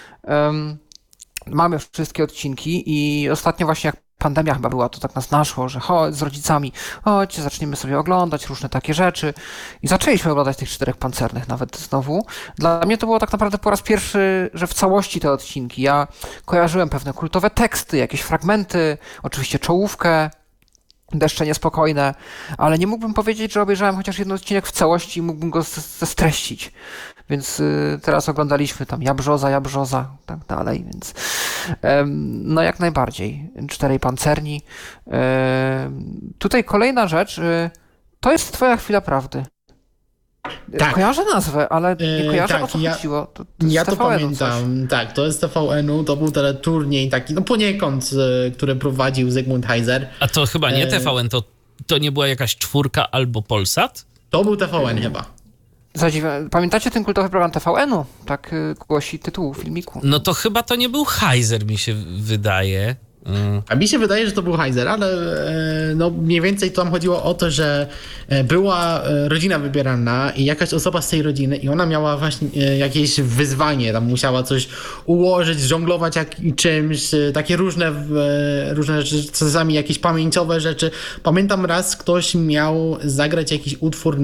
Mamy wszystkie odcinki i ostatnio właśnie jak pandemia chyba była, to tak nas naszło, że chodź z rodzicami, chodź, zaczniemy sobie oglądać różne takie rzeczy. I zaczęliśmy oglądać tych Czterech Pancernych nawet znowu. Dla mnie to było tak naprawdę po raz pierwszy, że w całości te odcinki. Ja kojarzyłem pewne kultowe teksty, jakieś fragmenty, oczywiście czołówkę, Deszcze niespokojne, ale nie mógłbym powiedzieć, że obejrzałem chociaż jeden odcinek w całości i mógłbym go zestreścić. Więc teraz oglądaliśmy tam Jabrzoza, tak dalej, więc no jak najbardziej. Czterej Pancerni. Tutaj kolejna rzecz, to jest Twoja chwila prawdy. Tak. Kojarzę nazwę, ale nie kojarzę tak, o co chodziło. To ja z to TVN-u pamiętam. coś. Tak, to jest TVN-u, to był teleturniej taki, no poniekąd, który prowadził Zygmunt Heiser. A to chyba nie TVN, to nie była jakaś Czwórka albo Polsat? To był TVN chyba. Pamiętacie ten kultowy program TVN-u? Tak głosi tytuł filmiku. No to chyba to nie był Heiser, mi się wydaje. A mi się wydaje, że to był Heiser, ale no mniej więcej tam chodziło o to, że była rodzina wybierana i jakaś osoba z tej rodziny i ona miała właśnie jakieś wyzwanie, tam musiała coś ułożyć, żonglować czymś, takie różne rzeczy, czasami jakieś pamięciowe rzeczy. Pamiętam raz ktoś miał zagrać jakiś utwór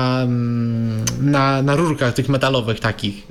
na rurkach tych metalowych takich.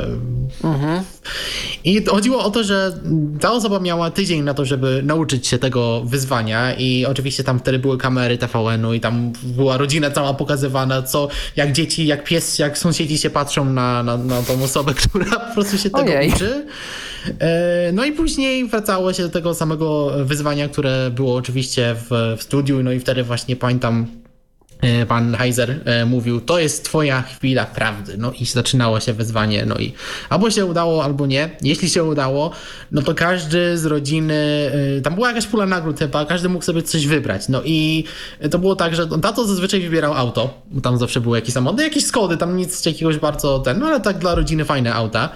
I chodziło o to, że ta osoba miała tydzień na to, żeby nauczyć się tego wyzwania i oczywiście tam wtedy były kamery TVN-u i tam była rodzina cała pokazywana, jak dzieci, jak pies, jak sąsiedzi się patrzą na tą osobę, która po prostu się tego uczy. No i później wracało się do tego samego wyzwania, które było oczywiście w studiu, no i wtedy właśnie pamiętam, pan Heiser mówił, to jest twoja chwila prawdy. No i zaczynało się wyzwanie, no i albo się udało, albo nie. Jeśli się udało, no to każdy z rodziny, tam była jakaś pula nagród chyba, każdy mógł sobie coś wybrać. No i to było tak, że tato zazwyczaj wybierał auto, bo tam zawsze były jakieś samochody, jakieś Skody, tam nic jakiegoś bardzo no ale tak dla rodziny fajne auta.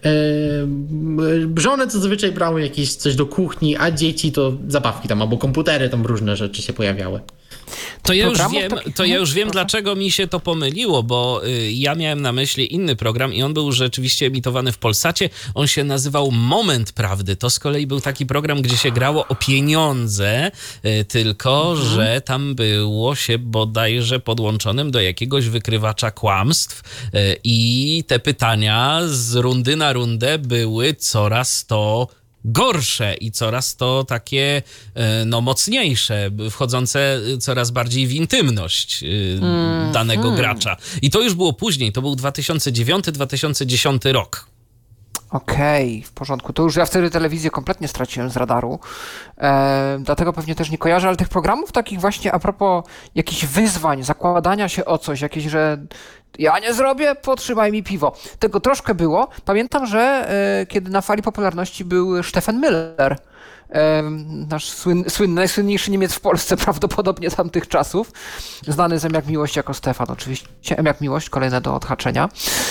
Żony to zazwyczaj brały jakieś coś do kuchni, a dzieci to zabawki tam, albo komputery, tam różne rzeczy się pojawiały. To ja już wiem, dlaczego mi się to pomyliło, bo ja miałem na myśli inny program i on był rzeczywiście emitowany w Polsacie. On się nazywał Moment Prawdy. To z kolei był taki program, gdzie się grało o pieniądze, tylko że tam było się bodajże podłączonym do jakiegoś wykrywacza kłamstw i te pytania z rundy na rundę były coraz to gorsze i coraz to takie no mocniejsze, wchodzące coraz bardziej w intymność danego gracza. I to już było później, to był 2009-2010 rok. Okej, w porządku. To już ja wtedy telewizję kompletnie straciłem z radaru, dlatego pewnie też nie kojarzę, ale tych programów takich właśnie a propos jakichś wyzwań, zakładania się o coś, jakieś, że ja nie zrobię, potrzymaj mi piwo. Tego troszkę było. Pamiętam, że kiedy na fali popularności był Stefan Müller, nasz najsłynniejszy Niemiec w Polsce prawdopodobnie tamtych czasów, znany z M jak Miłość jako Stefan oczywiście, M jak Miłość, kolejne do odhaczenia,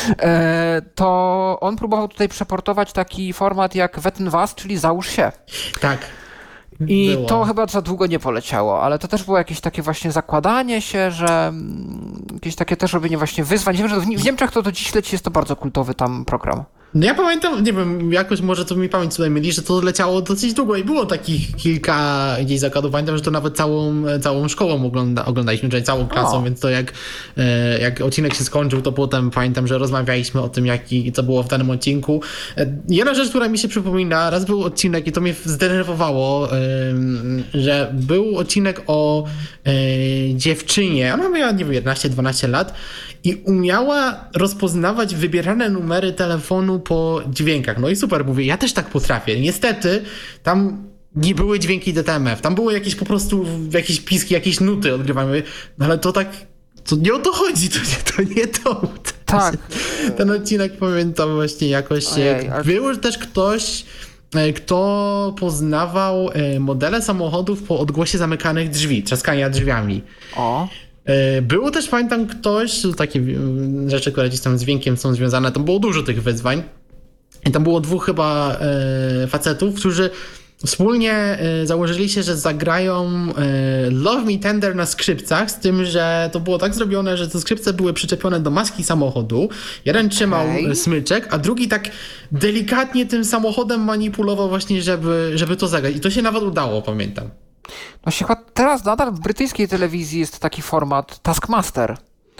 to on próbował tutaj przeportować taki format jak Wetten was, czyli Załóż się. Tak. I to chyba za długo nie poleciało, ale to też było jakieś takie właśnie zakładanie się, że jakieś takie też robienie właśnie wyzwań. Wiem, że w Niemczech to do dziś leci, jest to bardzo kultowy tam program. No ja pamiętam, nie wiem, jakoś może to mi pamięć tutaj mieli, że to leciało dosyć długo i było takich kilka gdzieś zakładów. Pamiętam, że to nawet całą szkołą oglądaliśmy, czyli całą klasą, więc to jak odcinek się skończył, to potem pamiętam, że rozmawialiśmy o tym, co było w danym odcinku. Jedna rzecz, która mi się przypomina, raz był odcinek i to mnie zdenerwowało, że był odcinek o dziewczynie, ona miała, nie wiem, 11-12 lat i umiała rozpoznawać wybierane numery telefonu po dźwiękach. No i super, mówię, ja też tak potrafię. Niestety tam nie były dźwięki DTMF, tam były jakieś po prostu jakieś piski, jakieś nuty odgrywamy, no ale to tak, to nie o to chodzi, to nie to. Tak. Ten odcinek pamiętam właśnie jakoś. Ojej, Był też ktoś, kto poznawał modele samochodów po odgłosie zamykanych drzwi, trzaskania drzwiami. O. Było też, pamiętam, ktoś, takie rzeczy, które gdzieś tam z dźwiękiem są związane, tam było dużo tych wyzwań i tam było dwóch chyba facetów, którzy wspólnie założyli się, że zagrają Love Me Tender na skrzypcach, z tym, że to było tak zrobione, że te skrzypce były przyczepione do maski samochodu. Jeden trzymał smyczek, a drugi tak delikatnie tym samochodem manipulował właśnie, żeby to zagrać. I to się nawet udało, pamiętam. No się chyba teraz nadal w brytyjskiej telewizji jest taki format Taskmaster,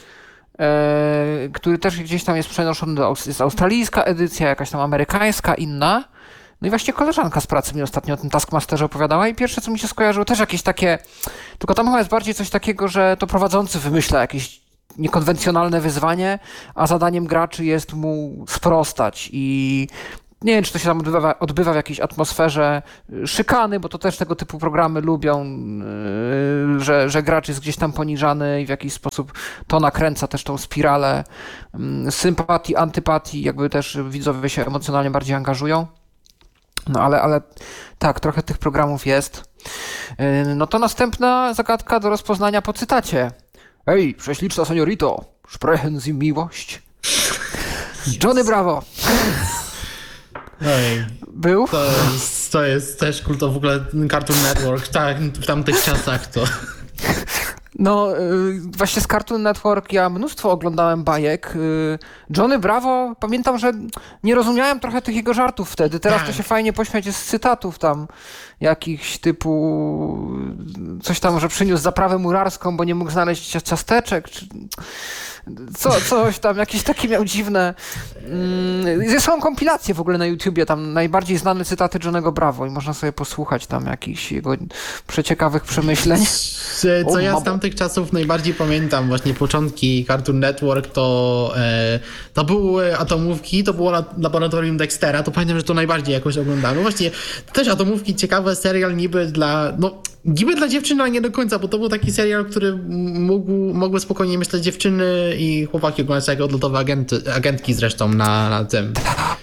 który też gdzieś tam jest przenoszony jest australijska edycja, jakaś tam amerykańska, inna. No i właśnie koleżanka z pracy mi ostatnio o tym Taskmasterze opowiadała i pierwsze, co mi się skojarzyło, też jakieś takie, tylko tam chyba jest bardziej coś takiego, że to prowadzący wymyśla jakieś niekonwencjonalne wyzwanie, a zadaniem graczy jest mu sprostać i nie wiem, czy to się tam odbywa w jakiejś atmosferze szykany, bo to też tego typu programy lubią, że gracz jest gdzieś tam poniżany i w jakiś sposób to nakręca też tą spiralę sympatii, antypatii, jakby też widzowie się emocjonalnie bardziej angażują. No ale tak, trochę tych programów jest. No to następna zagadka do rozpoznania po cytacie. Ej, prześliczna seniorito, sprechen Sie miłość. Johnny Bravo. Oj, Był? to jest też kulto w ogóle Cartoon Network, tak, w tamtych czasach to... No, właśnie z Cartoon Network ja mnóstwo oglądałem bajek. Johnny Bravo, pamiętam, że nie rozumiałem trochę tych jego żartów wtedy. Teraz to się fajnie pośmiać jest z cytatów tam jakichś typu coś tam, że przyniósł zaprawę murarską, bo nie mógł znaleźć ciasteczek, czy coś tam, jakieś takie miał dziwne. Są kompilacje w ogóle na YouTubie, tam najbardziej znane cytaty Johnnego Bravo i można sobie posłuchać tam jakichś jego przeciekawych przemyśleń. Co ja z tamtych czasów najbardziej pamiętam, właśnie początki Cartoon Network, to były Atomówki, to było Laboratorium Dextera, to pamiętam, że to najbardziej jakoś oglądałem. Właśnie też Atomówki, ciekawy serial niby dla dziewczyn, ale nie do końca, bo to był taki serial, który mogły spokojnie, myślę, dziewczyny i chłopaki oglądać jako odlotowe agentki zresztą na tym.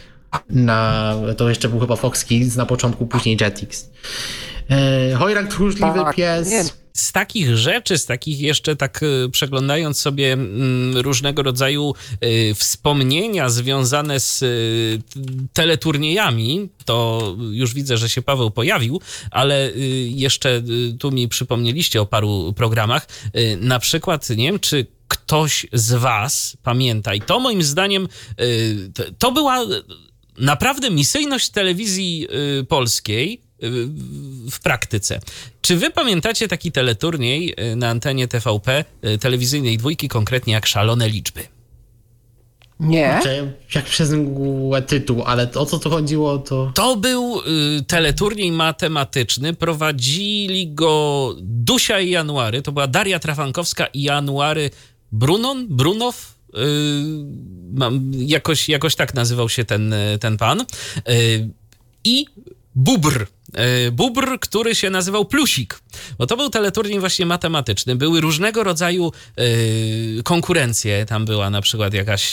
To jeszcze był chyba Fox Kids na początku, później Jetix. Hojrak, tchórzliwy pies. Nie. Z takich rzeczy, z takich jeszcze tak przeglądając sobie różnego rodzaju wspomnienia związane z teleturniejami, to już widzę, że się Paweł pojawił, ale jeszcze tu mi przypomnieliście o paru programach. Na przykład, nie wiem, czy ktoś z was pamięta, i to moim zdaniem to była naprawdę misyjność telewizji polskiej w praktyce. Czy wy pamiętacie taki teleturniej na antenie TVP, telewizyjnej dwójki, konkretnie jak Szalone Liczby? Nie? Jak przez mgłę tytuł, ale o co tu chodziło, to... To był teleturniej matematyczny, prowadzili go Dusia i January, to była Daria Trafankowska i January Brunow, jakoś tak nazywał się ten pan. I Bubr, który się nazywał Plusik, bo to był teleturniej właśnie matematyczny. Były różnego rodzaju konkurencje. Tam była na przykład jakaś...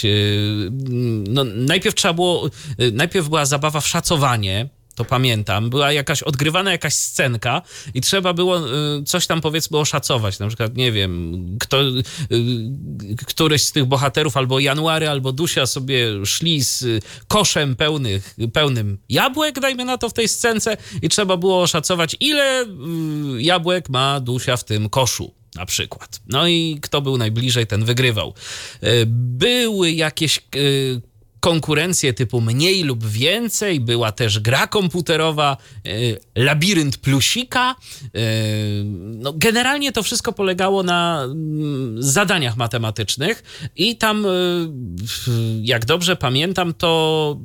najpierw była zabawa w szacowanie, to pamiętam. Była odgrywana jakaś scenka i trzeba było coś tam, powiedzmy, oszacować. Na przykład, nie wiem, któryś z tych bohaterów, albo January, albo Dusia sobie szli z koszem pełnym jabłek, dajmy na to, w tej scence i trzeba było oszacować, ile jabłek ma Dusia w tym koszu. Na przykład. No i kto był najbliżej, ten wygrywał. Były jakieś konkurencję typu mniej lub więcej, była też gra komputerowa, Labirynt Plusika. No, generalnie to wszystko polegało na zadaniach matematycznych i tam, jak dobrze pamiętam, to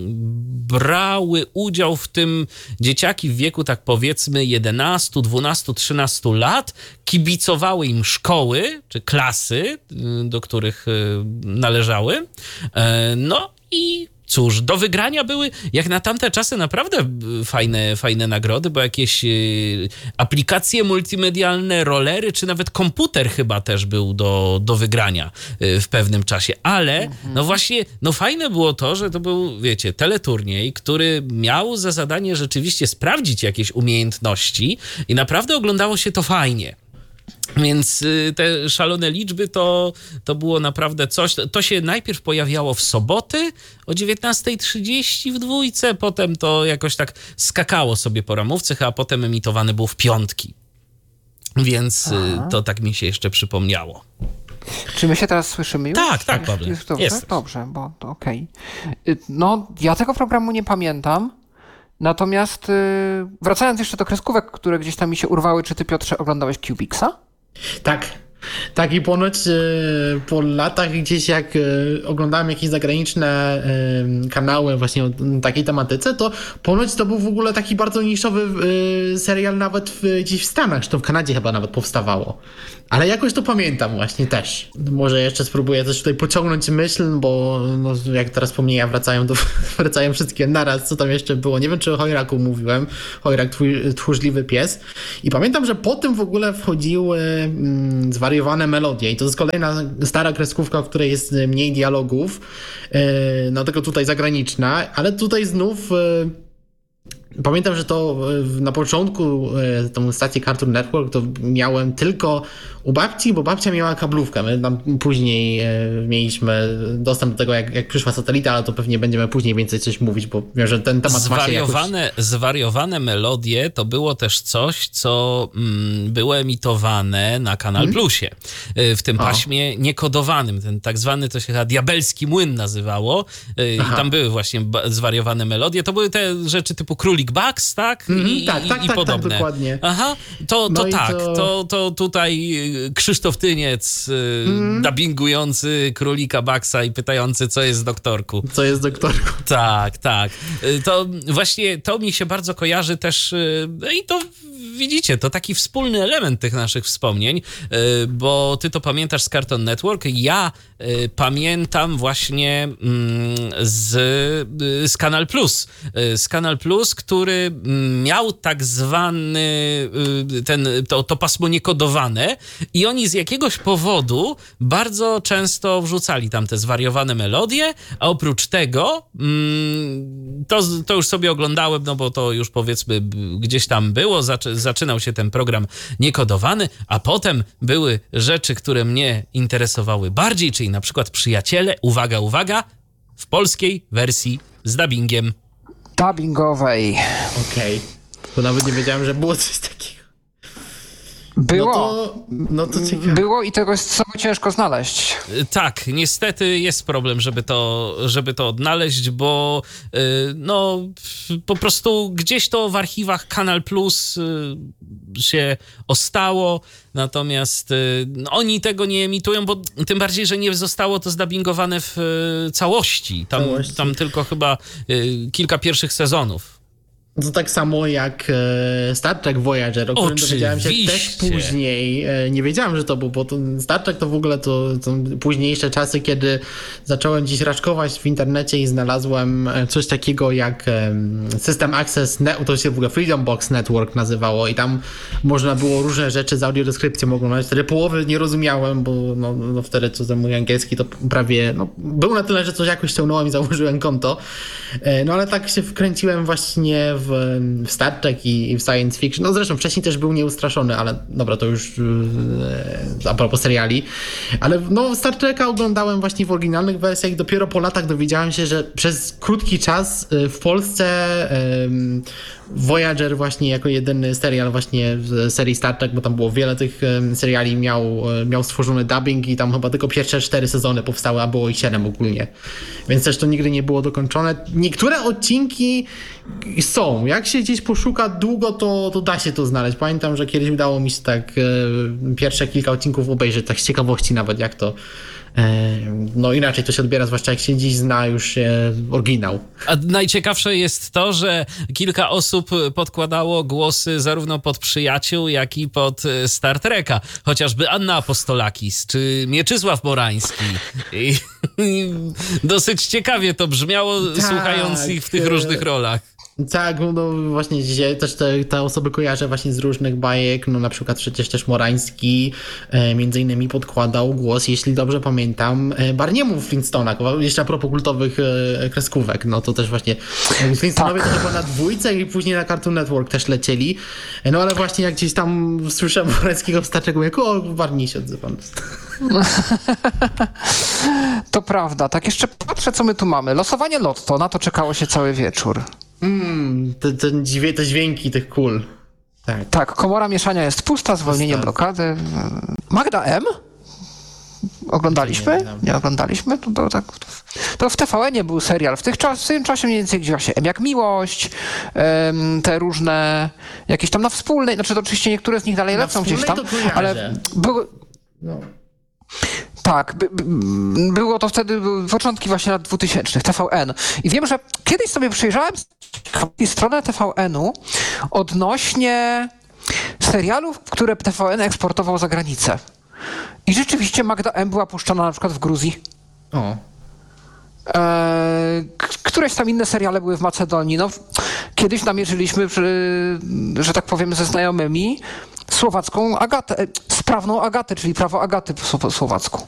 brały udział w tym dzieciaki w wieku tak powiedzmy 11, 12, 13 lat, kibicowały im szkoły czy klasy, do których należały. No i cóż, do wygrania były, jak na tamte czasy, naprawdę fajne nagrody, bo jakieś aplikacje multimedialne, rolery, czy nawet komputer chyba też był do wygrania w pewnym czasie. Ale no właśnie, no fajne było to, że to był, wiecie, teleturniej, który miał za zadanie rzeczywiście sprawdzić jakieś umiejętności i naprawdę oglądało się to fajnie. Więc te szalone liczby to było naprawdę coś. To się najpierw pojawiało w soboty o 19:30 w dwójce, potem to jakoś tak skakało sobie po ramówce, a potem emitowany był w piątki. Więc to tak mi się jeszcze przypomniało. Czy my się teraz słyszymy już? Tak, Pawle. Jest dobrze? Jesteś. Dobrze, bo to okej. No, ja tego programu nie pamiętam. Natomiast wracając jeszcze do kreskówek, które gdzieś tam mi się urwały, czy ty, Piotrze, oglądałeś Cubixa? Tak i ponoć po latach gdzieś jak oglądałem jakieś zagraniczne kanały właśnie o takiej tematyce, to ponoć to był w ogóle taki bardzo niszowy serial nawet gdzieś w Stanach, czy to w Kanadzie chyba nawet powstawało. Ale jakoś to pamiętam właśnie też. Może jeszcze spróbuję też tutaj pociągnąć myśl, bo no, jak teraz wspomnienia wracają wszystkie naraz, co tam jeszcze było. Nie wiem, czy o Hojraku mówiłem. Hojrak, tchórzliwy pies. I pamiętam, że po tym w ogóle wchodziły zwariowane melodie. I to jest kolejna stara kreskówka, w której jest mniej dialogów. No tylko tutaj zagraniczna. Ale tutaj znów... Pamiętam, że to na początku tą stację Cartoon Network to miałem tylko u babci, bo babcia miała kablówkę. My tam później mieliśmy dostęp do tego, jak przyszła satelita, ale to pewnie będziemy później więcej coś mówić, bo wiem, że ten temat ma się jakoś... Zwariowane melodie to było też coś, co było emitowane na Kanal Plusie. W tym paśmie niekodowanym. Ten tak zwany, to się chyba Diabelski Młyn nazywało. I tam były właśnie zwariowane melodie. To były te rzeczy typu Królik Bugs, tak? I podobne. Tak, dokładnie. Aha, to tutaj Krzysztof Tyniec, dubbingujący Królika Bugsa i pytający, co jest doktorku. Co jest doktorku. Tak. To właśnie to mi się bardzo kojarzy też i to widzicie, to taki wspólny element tych naszych wspomnień, bo ty to pamiętasz z Cartoon Network, ja pamiętam właśnie z Kanal Plus. Z Kanal Plus, który miał tak zwany to pasmo niekodowane i oni z jakiegoś powodu bardzo często wrzucali tam te zwariowane melodie, a oprócz tego to już sobie oglądałem, no bo to już powiedzmy gdzieś tam było, zaczynał się ten program niekodowany, a potem były rzeczy, które mnie interesowały bardziej, czyli na przykład Przyjaciele, uwaga, w polskiej wersji z dubbingiem. Dubbingowej. Okej. Bo nawet nie wiedziałem, że było coś takiego. Było. No to ciekawe. Było i tego jest sobie ciężko znaleźć. Tak, niestety jest problem, żeby to odnaleźć, bo no po prostu gdzieś to w archiwach Kanal Plus się ostało, natomiast oni tego nie emitują, bo tym bardziej, że nie zostało to zdubbingowane w całości. Tam tylko chyba kilka pierwszych sezonów. To tak samo jak Star Trek Voyager, o którym dowiedziałem się też później. Nie wiedziałem, że to był, bo Star Trek to w ogóle to późniejsze czasy, kiedy zacząłem dziś raczkować w internecie i znalazłem coś takiego jak System Access, to się w ogóle Freedom Box Network nazywało i tam można było różne rzeczy z audiodeskrypcją oglądać. Wtedy połowy nie rozumiałem, bo no wtedy co za mój angielski to prawie był na tyle, że coś jakoś ściągnąłem i założyłem konto. No ale tak się wkręciłem właśnie w Star Trek i w science fiction. No zresztą wcześniej też był Nieustraszony, ale dobra, to już a propos seriali. Ale no Star Treka oglądałem właśnie w oryginalnych wersjach i dopiero po latach dowiedziałem się, że przez krótki czas w Polsce Voyager właśnie jako jedyny serial właśnie w serii Star Trek, bo tam było wiele tych seriali, miał stworzony dubbing i tam chyba tylko pierwsze 4 sezony powstały, a było ich 7 ogólnie. Więc też to nigdy nie było dokończone. Niektóre odcinki są. Jak się gdzieś poszuka długo, to da się to znaleźć. Pamiętam, że kiedyś udało mi się tak pierwsze kilka odcinków obejrzeć, tak z ciekawości nawet, jak to no inaczej to się odbiera, zwłaszcza jak się dziś zna już oryginał. A najciekawsze jest to, że kilka osób podkładało głosy zarówno pod Przyjaciół, jak i pod Star Treka. Chociażby Anna Apostolakis, czy Mieczysław Morański. I dosyć ciekawie to brzmiało, tak, słuchając ich w tych różnych rolach. Tak, no właśnie dzisiaj też te osoby kojarzę właśnie z różnych bajek, no na przykład przecież też Morański między innymi podkładał głos, jeśli dobrze pamiętam, Barniemu w Flintstone'ach, jeszcze a propos kultowych kreskówek, no to też właśnie Flintstonowie to chyba na 2 i później na Cartoon Network też lecieli, no ale właśnie jak gdzieś tam słyszę Morańskiego w Star Treku, jak o, Barney się odzywa. To prawda, tak jeszcze patrzę, co my tu mamy. Losowanie lotto, na to czekało się cały wieczór. Te dźwięki tych kul. Tak. Tak, komora mieszania jest pusta, zwolnienie blokady. Magda M? Oglądaliśmy? Nie oglądaliśmy? To w TVN-ie był serial. W tym czasie mniej więcej gdzieś się M jak Miłość, te różne jakieś tam na wspólnej, znaczy to oczywiście niektóre z nich dalej lecą gdzieś tam, ale były... No. Tak, było to wtedy początki właśnie lat 2000, TVN. I wiem, że kiedyś sobie przejrzałem stronę TVN-u odnośnie serialów, które TVN eksportował za granicę. I rzeczywiście Magda M. była puszczana na przykład w Gruzji. O. Któreś tam inne seriale były w Macedonii. No, kiedyś namierzyliśmy, że tak powiem, ze znajomymi słowacką Agatę, sprawną Agatę, czyli prawo Agaty po słowacku.